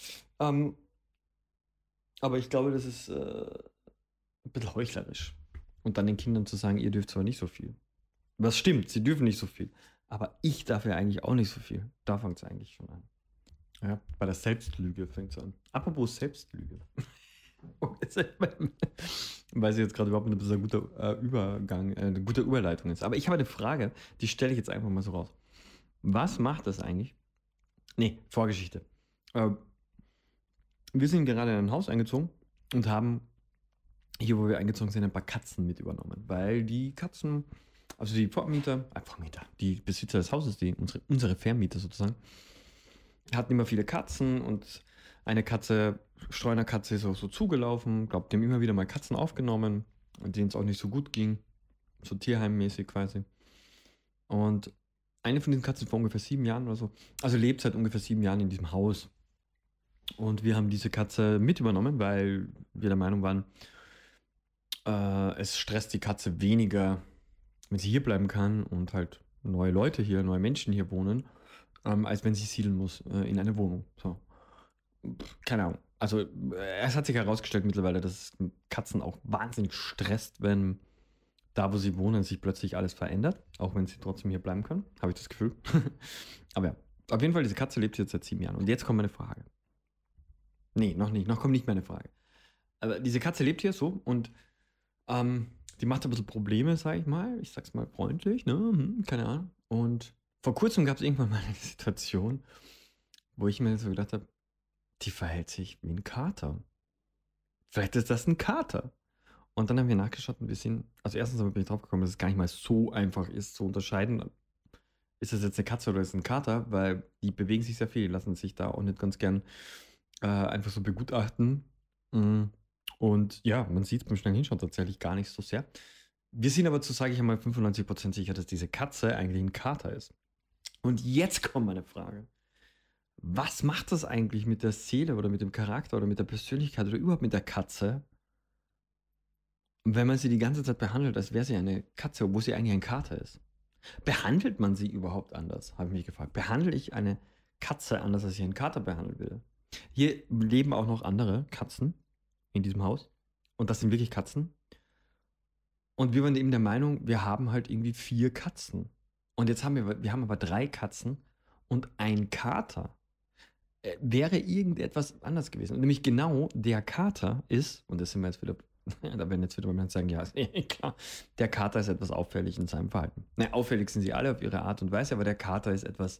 Aber ich glaube, das ist ein bisschen heuchlerisch. Und dann den Kindern zu sagen, ihr dürft zwar nicht so viel. Was stimmt, sie dürfen nicht so viel. Aber ich darf ja eigentlich auch nicht so viel. Da fängt es eigentlich schon an. Ja, bei der Selbstlüge fängt es an. Apropos Selbstlüge. Weiß ich jetzt gerade überhaupt nicht, ob das ein guter Übergang, eine gute Überleitung ist. Aber ich habe eine Frage, die stelle ich jetzt einfach mal so raus. Was macht das eigentlich? Nee, Vorgeschichte. Wir sind gerade in ein Haus eingezogen und haben hier, wo wir eingezogen sind, ein paar Katzen mit übernommen. Weil die Katzen, also die Vormieter, die Besitzer des Hauses, unsere Vermieter sozusagen, hatten immer viele Katzen und eine Katze, Streunerkatze, ist auch so zugelaufen. Glaubt, die haben immer wieder mal Katzen aufgenommen, denen es auch nicht so gut ging. So tierheimmäßig quasi. Und eine von diesen Katzen vor ungefähr 7 Jahren oder so, also lebt seit ungefähr 7 Jahren in diesem Haus. Und wir haben diese Katze mit übernommen, weil wir der Meinung waren, es stresst die Katze weniger, wenn sie hier bleiben kann und halt neue Leute hier, neue Menschen hier wohnen, als wenn sie siedeln muss in eine Wohnung. So. Keine Ahnung. Also es hat sich herausgestellt mittlerweile, dass Katzen auch wahnsinnig stresst, wenn da, wo sie wohnen, sich plötzlich alles verändert, auch wenn sie trotzdem hier bleiben können, habe ich das Gefühl. Aber ja, auf jeden Fall, diese Katze lebt jetzt seit 7 Jahren. Und jetzt kommt meine Frage. Nee, noch nicht. Noch kommt nicht meine Frage. Aber diese Katze lebt hier so und die macht ein bisschen Probleme, sag ich mal. Ich sag's mal freundlich, ne? Keine Ahnung. Und vor kurzem gab es irgendwann mal eine Situation, wo ich mir so gedacht habe, die verhält sich wie ein Kater. Vielleicht ist das ein Kater. Und dann haben wir nachgeschaut ein bisschen. Also erstens bin ich drauf gekommen, dass es gar nicht mal so einfach ist zu unterscheiden, ist das jetzt eine Katze oder ist es ein Kater, weil die bewegen sich sehr viel, die lassen sich da auch nicht ganz gern einfach so begutachten. Mm. Und ja, man sieht es beim schnellen Hinschauen tatsächlich gar nicht so sehr. Wir sind aber zu, sage ich einmal, 95% sicher, dass diese Katze eigentlich ein Kater ist. Und jetzt kommt meine Frage. Was macht das eigentlich mit der Seele oder mit dem Charakter oder mit der Persönlichkeit oder überhaupt mit der Katze, wenn man sie die ganze Zeit behandelt, als wäre sie eine Katze, obwohl sie eigentlich ein Kater ist? Behandelt man sie überhaupt anders, habe ich mich gefragt. Behandle ich eine Katze anders, als ich einen Kater behandeln würde? Hier leben auch noch andere Katzen in diesem Haus. Und das sind wirklich Katzen. Und wir waren eben der Meinung, wir haben halt irgendwie 4 Katzen. Und jetzt haben wir haben aber 3 Katzen und ein Kater. Wäre irgendetwas anders gewesen. Und nämlich genau der Kater ist, und das sind wir jetzt wieder, da werden jetzt wieder Menschen sagen, ja, ist klar, der Kater ist etwas auffällig in seinem Verhalten. Naja, auffällig sind sie alle auf ihre Art und Weise, aber der Kater ist etwas,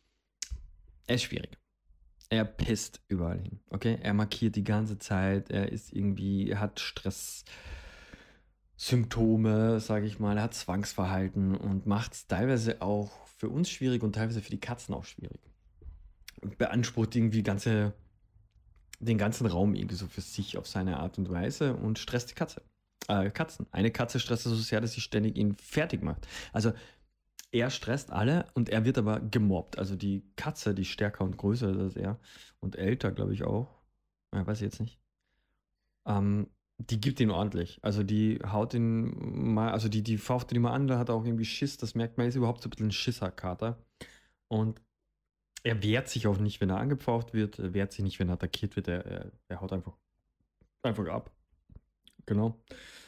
er ist schwierig. Er pisst überall hin, okay? Er markiert die ganze Zeit, er ist irgendwie, er hat Stresssymptome, sage ich mal, er hat Zwangsverhalten und macht es teilweise auch für uns schwierig und teilweise für die Katzen auch schwierig. Beansprucht irgendwie den ganzen Raum irgendwie so für sich auf seine Art und Weise und stresst die Katzen. Eine Katze stresst er so sehr, dass sie ständig ihn fertig macht. Also er stresst alle und er wird aber gemobbt. Also die Katze, die stärker und größer ist als er und älter, glaube ich auch. Ja, weiß ich jetzt nicht. Die gibt ihn ordentlich. Also die haut ihn mal, also die faucht ihn immer an, da hat er auch irgendwie Schiss. Das merkt man, er ist überhaupt so ein bisschen ein Schisserkater. Und er wehrt sich auch nicht, wenn er angepfaucht wird, er wehrt sich nicht, wenn er attackiert wird, er haut einfach ab. Genau.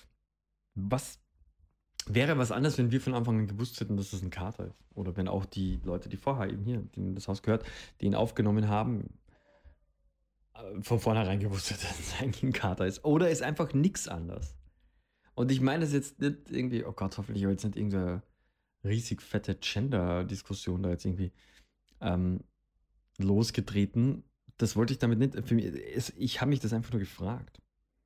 Was wäre was anderes, wenn wir von Anfang an gewusst hätten, dass es ein Kater ist? Oder wenn auch die Leute, die vorher eben hier, denen das Haus gehört, die ihn aufgenommen haben, von vornherein gewusst hätten, dass es eigentlich ein Kater ist. Oder ist einfach nichts anders. Und ich meine das jetzt nicht irgendwie, oh Gott, hoffentlich habe ich jetzt nicht irgendeine riesig fette Gender-Diskussion da jetzt irgendwie ähm, losgetreten. Das wollte ich damit nicht. Ich habe mich das einfach nur gefragt.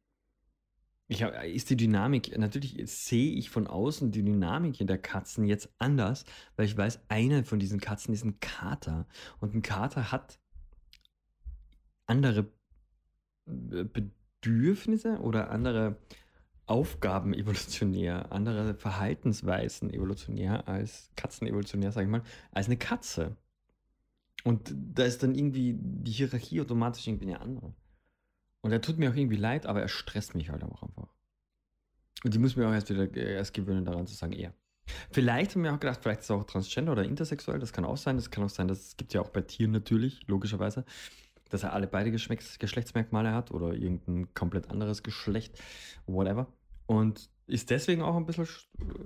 Ist die Dynamik, natürlich sehe ich von außen die Dynamik in der Katzen jetzt anders, weil ich weiß, eine von diesen Katzen ist ein Kater. Und ein Kater hat andere Bedürfnisse oder andere Aufgaben evolutionär, andere Verhaltensweisen evolutionär als Katzen evolutionär, sage ich mal, als eine Katze. Und da ist dann irgendwie die Hierarchie automatisch irgendwie eine andere. Und er tut mir auch irgendwie leid, aber er stresst mich halt auch einfach. Und die muss mir auch erst gewöhnen, daran zu sagen, er. Vielleicht haben wir auch gedacht, vielleicht ist er auch transgender oder intersexuell, das kann auch sein. Das kann auch sein, das gibt ja auch bei Tieren natürlich, logischerweise, dass er alle beide Geschlechtsmerkmale hat oder irgendein komplett anderes Geschlecht, whatever. Und ist deswegen auch ein bisschen,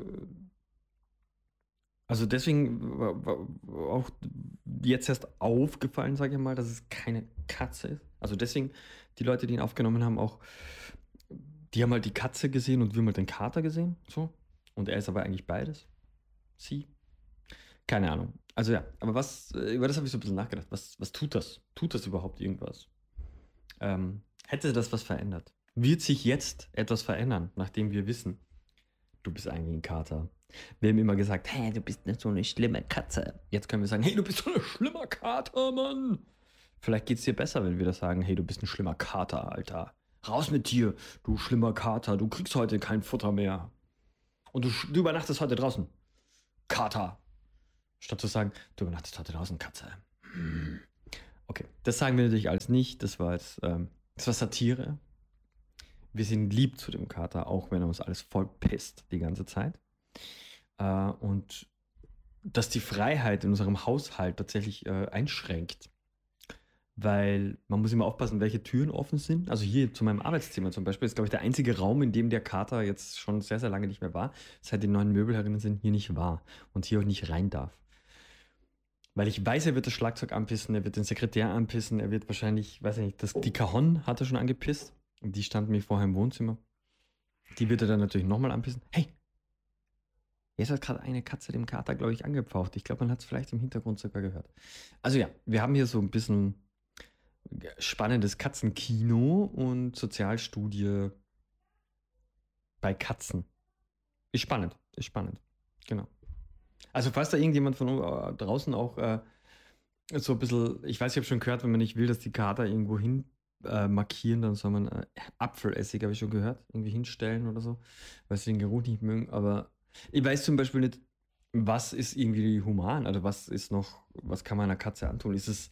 also deswegen auch jetzt erst aufgefallen, sage ich mal, dass es keine Katze ist. Also deswegen, die Leute, die ihn aufgenommen haben, auch, die haben halt die Katze gesehen und wir haben halt den Kater gesehen. So. Und er ist aber eigentlich beides. Sie. Keine Ahnung. Also ja, aber über das habe ich so ein bisschen nachgedacht. Was tut das? Tut das überhaupt irgendwas? Hätte das was verändert? Wird sich jetzt etwas verändern, nachdem wir wissen, Du bist eigentlich ein Kater. Wir haben immer gesagt, hey, du bist nicht so eine schlimme Katze. Jetzt können wir sagen, hey, du bist so ein schlimmer Kater, Mann. Vielleicht geht's dir besser, wenn wir das sagen, hey, du bist ein schlimmer Kater, Alter. Raus mit dir, du schlimmer Kater. Du kriegst heute kein Futter mehr. Und du übernachtest heute draußen. Kater. Statt zu sagen, du übernachtest heute draußen, Katze. Hm. Okay, das sagen wir natürlich alles nicht. Das war jetzt, das war Satire. Wir sind lieb zu dem Kater, auch wenn er uns alles voll pisst die ganze Zeit. Und dass die Freiheit in unserem Haushalt tatsächlich einschränkt. Weil man muss immer aufpassen, welche Türen offen sind. Also hier zu meinem Arbeitszimmer zum Beispiel ist, glaube ich, der einzige Raum, in dem der Kater jetzt schon sehr, sehr lange nicht mehr war, seit die neuen Möbel herinnen sind, hier nicht war und hier auch nicht rein darf. Weil ich weiß, er wird das Schlagzeug anpissen, er wird den Sekretär anpissen, er wird wahrscheinlich, weiß ich nicht, die Cajon hat er schon angepisst. Und die stand mir vorher im Wohnzimmer. Die wird er dann natürlich nochmal anpissen. Hey, jetzt hat gerade eine Katze dem Kater, glaube ich, angepfaucht. Ich glaube, man hat es vielleicht im Hintergrund sogar gehört. Also ja, wir haben hier so ein bisschen spannendes Katzenkino und Sozialstudie bei Katzen. Ist spannend, ist spannend. Genau. Also falls da irgendjemand von draußen auch so ein bisschen, ich weiß, ich habe schon gehört, wenn man nicht will, dass die Kater irgendwo hin markieren, dann soll man Apfelessig, habe ich schon gehört, irgendwie hinstellen oder so, weil sie den Geruch nicht mögen. Aber ich weiß zum Beispiel nicht, was ist irgendwie human, also was ist noch, was kann man einer Katze antun? Ist es,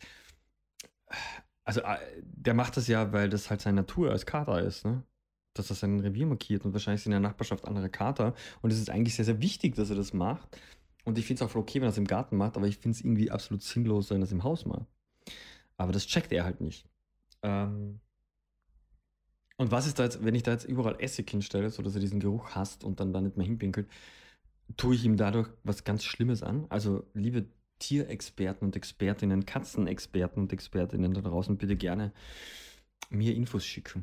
also der macht das ja, weil das halt seine Natur als Kater ist, ne? Dass er sein Revier markiert und wahrscheinlich sind in der Nachbarschaft andere Kater und es ist eigentlich sehr, sehr wichtig, dass er das macht. Und ich finde es auch voll okay, wenn er es im Garten macht, aber ich finde es irgendwie absolut sinnlos, wenn er es im Haus macht. Aber das checkt er halt nicht. Und was ist da jetzt, wenn ich da jetzt überall Essig hinstelle, sodass er diesen Geruch hasst und dann da nicht mehr hinpinkelt, tue ich ihm dadurch was ganz Schlimmes an? Also, liebe Tierexperten und Expertinnen, Katzenexperten und Expertinnen da draußen, bitte gerne mir Infos schicken.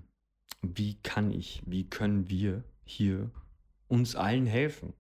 Wie können wir hier uns allen helfen?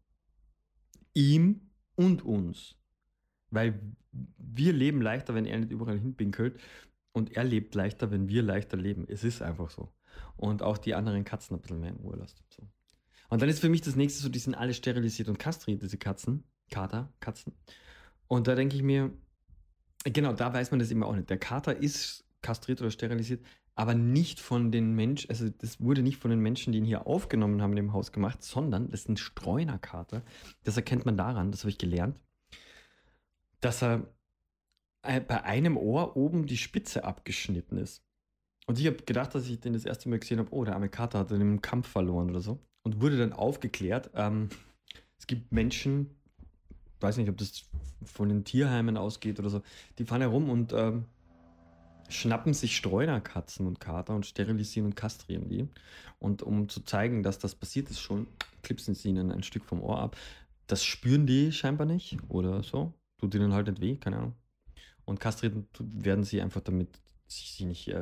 Ihm und uns. Weil wir leben leichter, wenn er nicht überall hinpinkelt. Und er lebt leichter, wenn wir leichter leben. Es ist einfach so. Und auch die anderen Katzen ein bisschen mehr in Ruhe lässt. So. Und dann ist für mich das nächste so, die sind alle sterilisiert und kastriert, diese Katzen. Kater-Katzen. Und da denke ich mir, genau, da weiß man das immer auch nicht. Der Kater ist kastriert oder sterilisiert, aber nicht von den Menschen, also das wurde nicht von den Menschen, die ihn hier aufgenommen haben, in dem Haus gemacht, sondern das ist ein Streunerkater. Das erkennt man daran, das habe ich gelernt, dass er bei einem Ohr oben die Spitze abgeschnitten ist. Und ich habe gedacht, dass ich den das erste Mal gesehen habe, oh, der arme Kater hat in einem Kampf verloren oder so. Und wurde dann aufgeklärt, es gibt Menschen, weiß nicht, ob das von den Tierheimen ausgeht oder so, die fahren herum und schnappen sich Streunerkatzen und Kater und sterilisieren und kastrieren die. Und um zu zeigen, dass das passiert ist schon, klipsen sie ihnen ein Stück vom Ohr ab. Das spüren die scheinbar nicht oder so. Tut ihnen halt nicht weh, keine Ahnung. Und kastriert werden sie einfach, damit sie nicht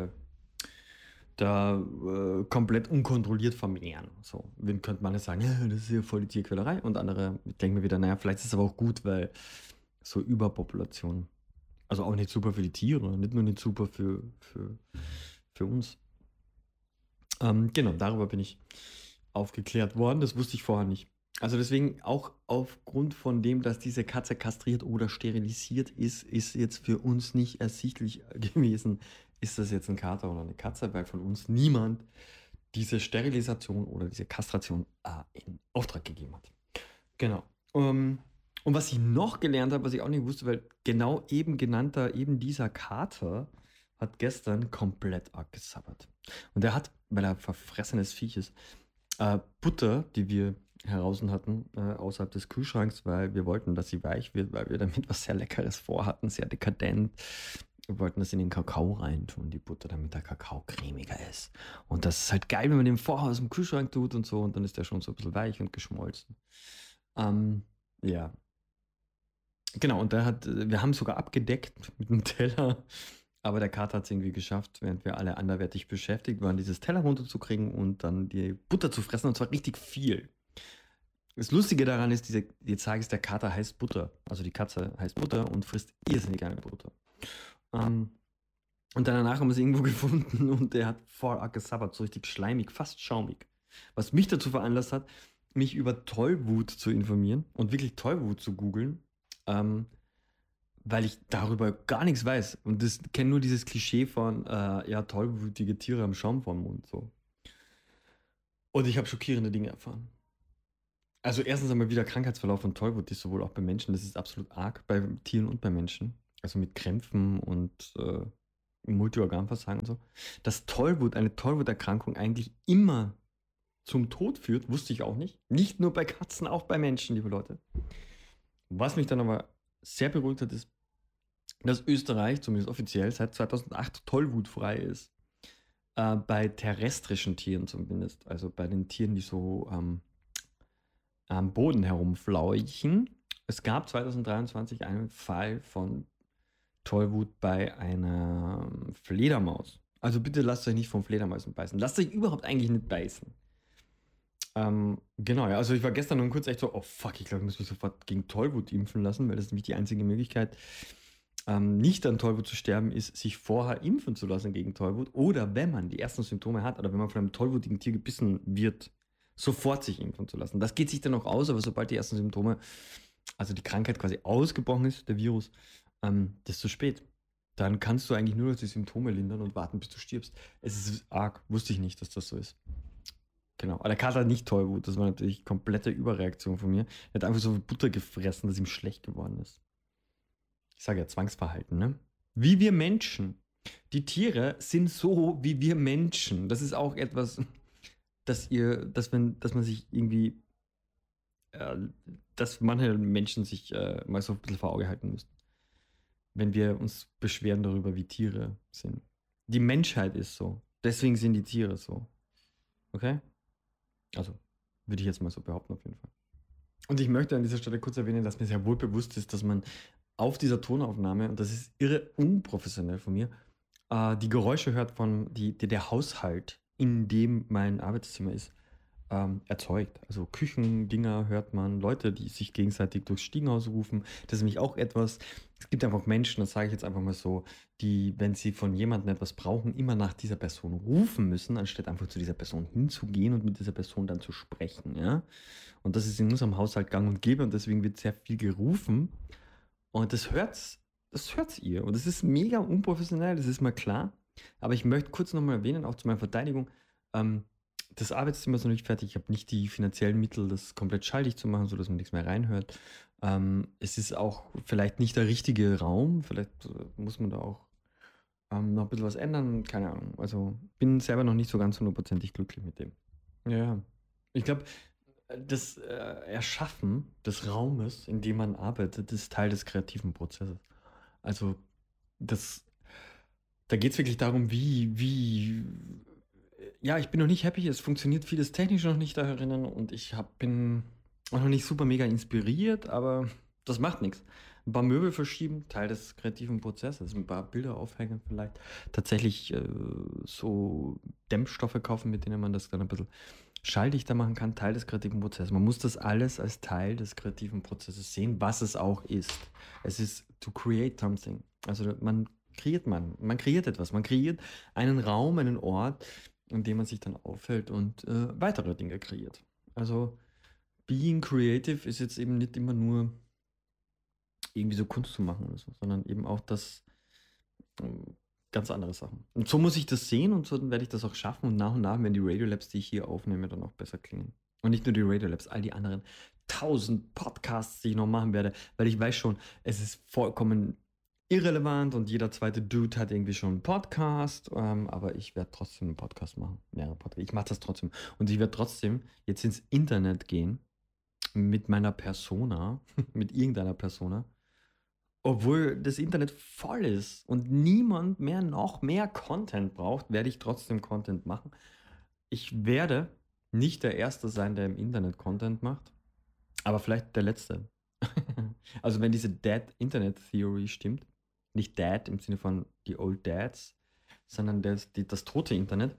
komplett unkontrolliert vermehren. So, wen könnte man jetzt sagen, ja, das ist ja voll die Tierquälerei. Und andere denken mir wieder, naja, vielleicht ist es aber auch gut, weil so Überpopulation, also auch nicht super für die Tiere, nicht nur nicht super für uns. Genau, darüber bin ich aufgeklärt worden. Das wusste ich vorher nicht. Also deswegen auch aufgrund von dem, dass diese Katze kastriert oder sterilisiert ist jetzt für uns nicht ersichtlich gewesen, ist das jetzt ein Kater oder eine Katze, weil von uns niemand diese Sterilisation oder diese Kastration in Auftrag gegeben hat. Genau. Und was ich noch gelernt habe, was ich auch nicht wusste, weil genau eben dieser Kater hat gestern komplett abgesabbert. Und er hat, weil er verfressenes Viech ist, Butter, die wir heraus hatten, außerhalb des Kühlschranks, weil wir wollten, dass sie weich wird, weil wir damit was sehr Leckeres vorhatten, sehr dekadent. Wir wollten das in den Kakao reintun, die Butter, damit der Kakao cremiger ist. Und das ist halt geil, wenn man den vorher aus dem Kühlschrank tut und so, und dann ist der schon so ein bisschen weich und geschmolzen. Ja. Genau, und wir haben sogar abgedeckt mit einem Teller, aber der Kater hat es irgendwie geschafft, während wir alle anderweitig beschäftigt waren, dieses Teller runterzukriegen und dann die Butter zu fressen, und zwar richtig viel. Das Lustige daran ist, jetzt sage ich, der Kater heißt Butter. Also die Katze heißt Butter und frisst irrsinnig gerne Butter. Und dann danach haben wir es irgendwo gefunden und der hat voll gesabbert, so richtig schleimig, fast schaumig. Was mich dazu veranlasst hat, mich über Tollwut zu informieren und wirklich Tollwut zu googeln, ähm, weil ich darüber gar nichts weiß. Und das kenne nur dieses Klischee von, ja, tollwütige Tiere am Schaum vorm Mund. So. Und ich habe schockierende Dinge erfahren. Also erstens einmal wieder Krankheitsverlauf von Tollwut ist sowohl auch bei Menschen, das ist absolut arg bei Tieren und bei Menschen. Also mit Krämpfen und Multiorganversagen und so. Dass Tollwut, eine Tollwuterkrankung eigentlich immer zum Tod führt, wusste ich auch nicht. Nicht nur bei Katzen, auch bei Menschen, liebe Leute. Was mich dann aber sehr beruhigt hat, ist, dass Österreich, zumindest offiziell, seit 2008 tollwutfrei ist. Bei terrestrischen Tieren zumindest. Also bei den Tieren, die so am Boden herumflauchen. Es gab 2023 einen Fall von Tollwut bei einer Fledermaus. Also bitte lasst euch nicht von Fledermäusen beißen. Lasst euch überhaupt eigentlich nicht beißen. Genau, ja, also ich war gestern nur kurz echt so, oh fuck, ich glaube, ich muss mich sofort gegen Tollwut impfen lassen, weil das ist nämlich die einzige Möglichkeit, nicht an Tollwut zu sterben, ist, sich vorher impfen zu lassen gegen Tollwut. Oder wenn man die ersten Symptome hat oder wenn man von einem tollwutigen Tier gebissen wird, sofort sich impfen zu lassen. Das geht sich dann auch aus, aber sobald die ersten Symptome, also die Krankheit quasi ausgebrochen ist, der Virus, das ist zu spät. Dann kannst du eigentlich nur noch die Symptome lindern und warten, bis du stirbst. Es ist arg, wusste ich nicht, dass das so ist. Genau. Aber der Kater hat nicht Tollwut, das war natürlich komplette Überreaktion von mir. Er hat einfach so viel Butter gefressen, dass ihm schlecht geworden ist. Ich sage ja Zwangsverhalten, ne? Wie wir Menschen. Die Tiere sind so wie wir Menschen. Das ist auch etwas, dass man sich irgendwie, äh, dass manche Menschen sich mal so ein bisschen vor Auge halten müssen, wenn wir uns beschweren darüber, wie Tiere sind. Die Menschheit ist so. Deswegen sind die Tiere so. Okay? Also, würde ich jetzt mal so behaupten, auf jeden Fall. Und ich möchte an dieser Stelle kurz erwähnen, dass mir sehr wohl bewusst ist, dass man auf dieser Tonaufnahme, und das ist irre unprofessionell von mir, die Geräusche hört von der Haushalt, in dem mein Arbeitszimmer ist, erzeugt. Also Küchendinger hört man, Leute, die sich gegenseitig durchs Stiegenhaus rufen. Das ist nämlich auch etwas, es gibt einfach Menschen, das sage ich jetzt einfach mal so, die, wenn sie von jemandem etwas brauchen, immer nach dieser Person rufen müssen, anstatt einfach zu dieser Person hinzugehen und mit dieser Person dann zu sprechen. Ja? Und das ist in unserem Haushalt gang und gäbe und deswegen wird sehr viel gerufen. Und das hört's ihr. Und das ist mega unprofessionell, das ist mal klar. Aber ich möchte kurz nochmal erwähnen, auch zu meiner Verteidigung, ähm, das Arbeitszimmer ist noch nicht fertig. Ich habe nicht die finanziellen Mittel, das komplett schalldicht zu machen, sodass man nichts mehr reinhört. Es ist auch vielleicht nicht der richtige Raum. Vielleicht muss man da auch noch ein bisschen was ändern. Keine Ahnung. Also bin selber noch nicht so ganz hundertprozentig glücklich mit dem. Ja, ich glaube, das Erschaffen des Raumes, in dem man arbeitet, ist Teil des kreativen Prozesses. Also das, da geht es wirklich darum, ja, ich bin noch nicht happy, es funktioniert vieles technisch noch nicht darin und bin auch noch nicht super mega inspiriert, aber das macht nichts. Ein paar Möbel verschieben, Teil des kreativen Prozesses, ein paar Bilder aufhängen vielleicht, tatsächlich so Dämpfstoffe kaufen, mit denen man das dann ein bisschen schalldichter machen kann, Teil des kreativen Prozesses. Man muss das alles als Teil des kreativen Prozesses sehen, was es auch ist. Es ist to create something. Also man kreiert etwas, man kreiert einen Raum, einen Ort, in dem man sich dann aufhält und weitere Dinge kreiert. Also being creative ist jetzt eben nicht immer nur irgendwie so Kunst zu machen oder so, sondern eben auch das ganz andere Sachen. Und so muss ich das sehen und so werde ich das auch schaffen und nach werden die Radiolabs, die ich hier aufnehme, dann auch besser klingen. Und nicht nur die Radiolabs, all die anderen 1000 Podcasts, die ich noch machen werde, weil ich weiß schon, es ist vollkommen irrelevant und jeder zweite Dude hat irgendwie schon einen Podcast, aber ich werde trotzdem einen Podcast machen, mehrere Podcasts. Ich mache das trotzdem und ich werde trotzdem jetzt ins Internet gehen mit meiner Persona, mit irgendeiner Persona, obwohl das Internet voll ist und niemand mehr noch mehr Content braucht, werde ich trotzdem Content machen. Ich werde nicht der Erste sein, der im Internet Content macht, aber vielleicht der Letzte. Also wenn diese Dead Internet Theory stimmt, nicht Dead im Sinne von die Old Dads, sondern das tote Internet,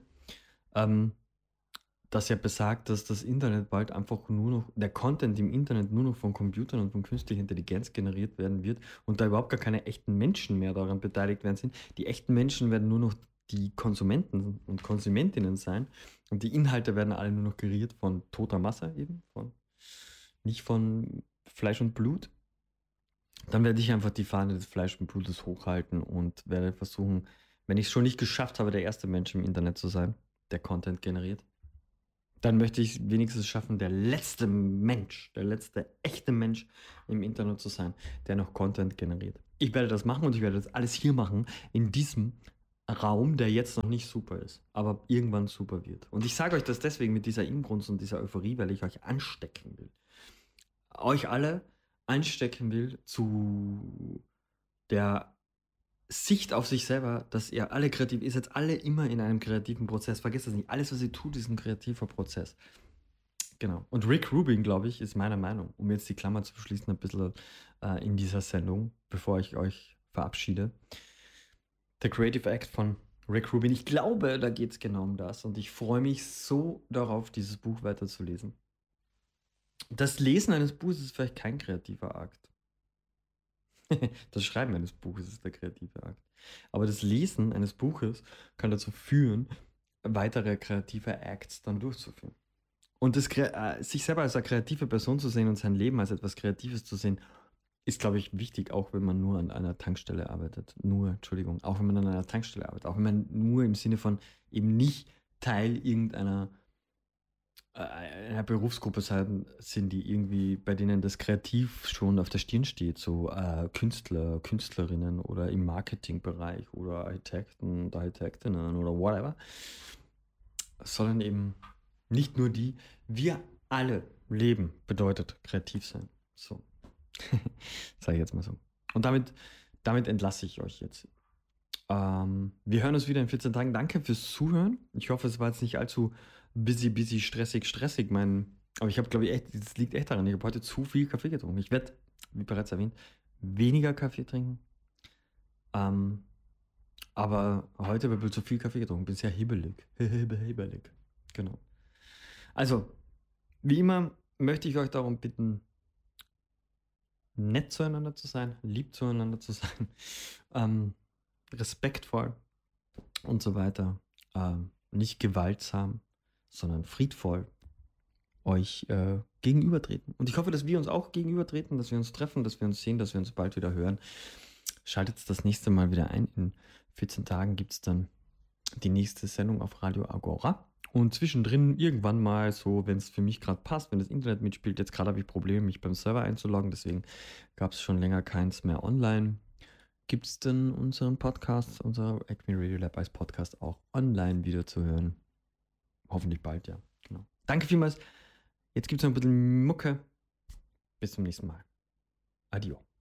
das ja besagt, dass das Internet bald einfach nur noch, der Content im Internet nur noch von Computern und von künstlicher Intelligenz generiert werden wird und da überhaupt gar keine echten Menschen mehr daran beteiligt werden sind. Die echten Menschen werden nur noch die Konsumenten und Konsumentinnen sein und die Inhalte werden alle nur noch geriert von toter Masse eben, nicht von Fleisch und Blut, dann werde ich einfach die Fahne des Fleisch und Blutes hochhalten und werde versuchen, wenn ich es schon nicht geschafft habe, der erste Mensch im Internet zu sein, der Content generiert, dann möchte ich wenigstens schaffen, der letzte Mensch, der letzte echte Mensch im Internet zu sein, der noch Content generiert. Ich werde das machen und ich werde das alles hier machen, in diesem Raum, der jetzt noch nicht super ist, aber irgendwann super wird. Und ich sage euch das deswegen mit dieser Inbrunst und dieser Euphorie, weil ich euch anstecken will. Euch alle anstecken will zu der Sicht auf sich selber, dass ihr alle kreativ, ihr seid alle immer in einem kreativen Prozess. Vergesst das nicht. Alles, was ihr tut, ist ein kreativer Prozess. Genau. Und Rick Rubin, glaube ich, ist meiner Meinung, um jetzt die Klammer zu schließen, ein bisschen in dieser Sendung, bevor ich euch verabschiede. Der Creative Act von Rick Rubin. Ich glaube, da geht es genau um das. Und ich freue mich so darauf, dieses Buch weiterzulesen. Das Lesen eines Buches ist vielleicht kein kreativer Akt. Das Schreiben eines Buches ist der kreative Akt. Aber das Lesen eines Buches kann dazu führen, weitere kreative Acts dann durchzuführen. Und sich selber als eine kreative Person zu sehen und sein Leben als etwas Kreatives zu sehen, ist, glaube ich, wichtig, auch wenn man nur an einer Tankstelle arbeitet. Auch wenn man an einer Tankstelle arbeitet. Auch wenn man nur im Sinne von eben nicht Teil irgendeiner einer Berufsgruppe sind, die irgendwie, bei denen das Kreativ schon auf der Stirn steht, so Künstler, Künstlerinnen oder im Marketingbereich oder Architekten und Architektinnen oder whatever, sondern eben nicht nur die, wir alle leben bedeutet kreativ sein. So, sage ich jetzt mal so. Und damit entlasse ich euch jetzt. Wir hören uns wieder in 14 Tagen. Danke fürs Zuhören. Ich hoffe, es war jetzt nicht allzu busy, stressig. Aber ich habe, glaube ich, das liegt echt daran. Ich habe heute zu viel Kaffee getrunken. Ich werde, wie bereits erwähnt, weniger Kaffee trinken. Aber heute habe ich zu viel Kaffee getrunken. Bin sehr hibbelig. Hibbelig. Genau. Also, wie immer möchte ich euch darum bitten, nett zueinander zu sein, lieb zueinander zu sein, respektvoll und so weiter. Nicht gewaltsam, sondern friedvoll euch gegenübertreten. Und ich hoffe, dass wir uns auch gegenübertreten, dass wir uns treffen, dass wir uns sehen, dass wir uns bald wieder hören. Schaltet das nächste Mal wieder ein. In 14 Tagen gibt es dann die nächste Sendung auf Radio Agora. Und zwischendrin irgendwann mal so, wenn es für mich gerade passt, wenn das Internet mitspielt, jetzt gerade habe ich Probleme, mich beim Server einzuloggen, deswegen gab es schon länger keins mehr online. Gibt es denn unseren Podcast, unser Acme Radio Lab als Podcast auch online wieder zu hören? Hoffentlich bald, ja. Genau. Danke vielmals. Jetzt gibt es noch ein bisschen Mucke. Bis zum nächsten Mal. Adio.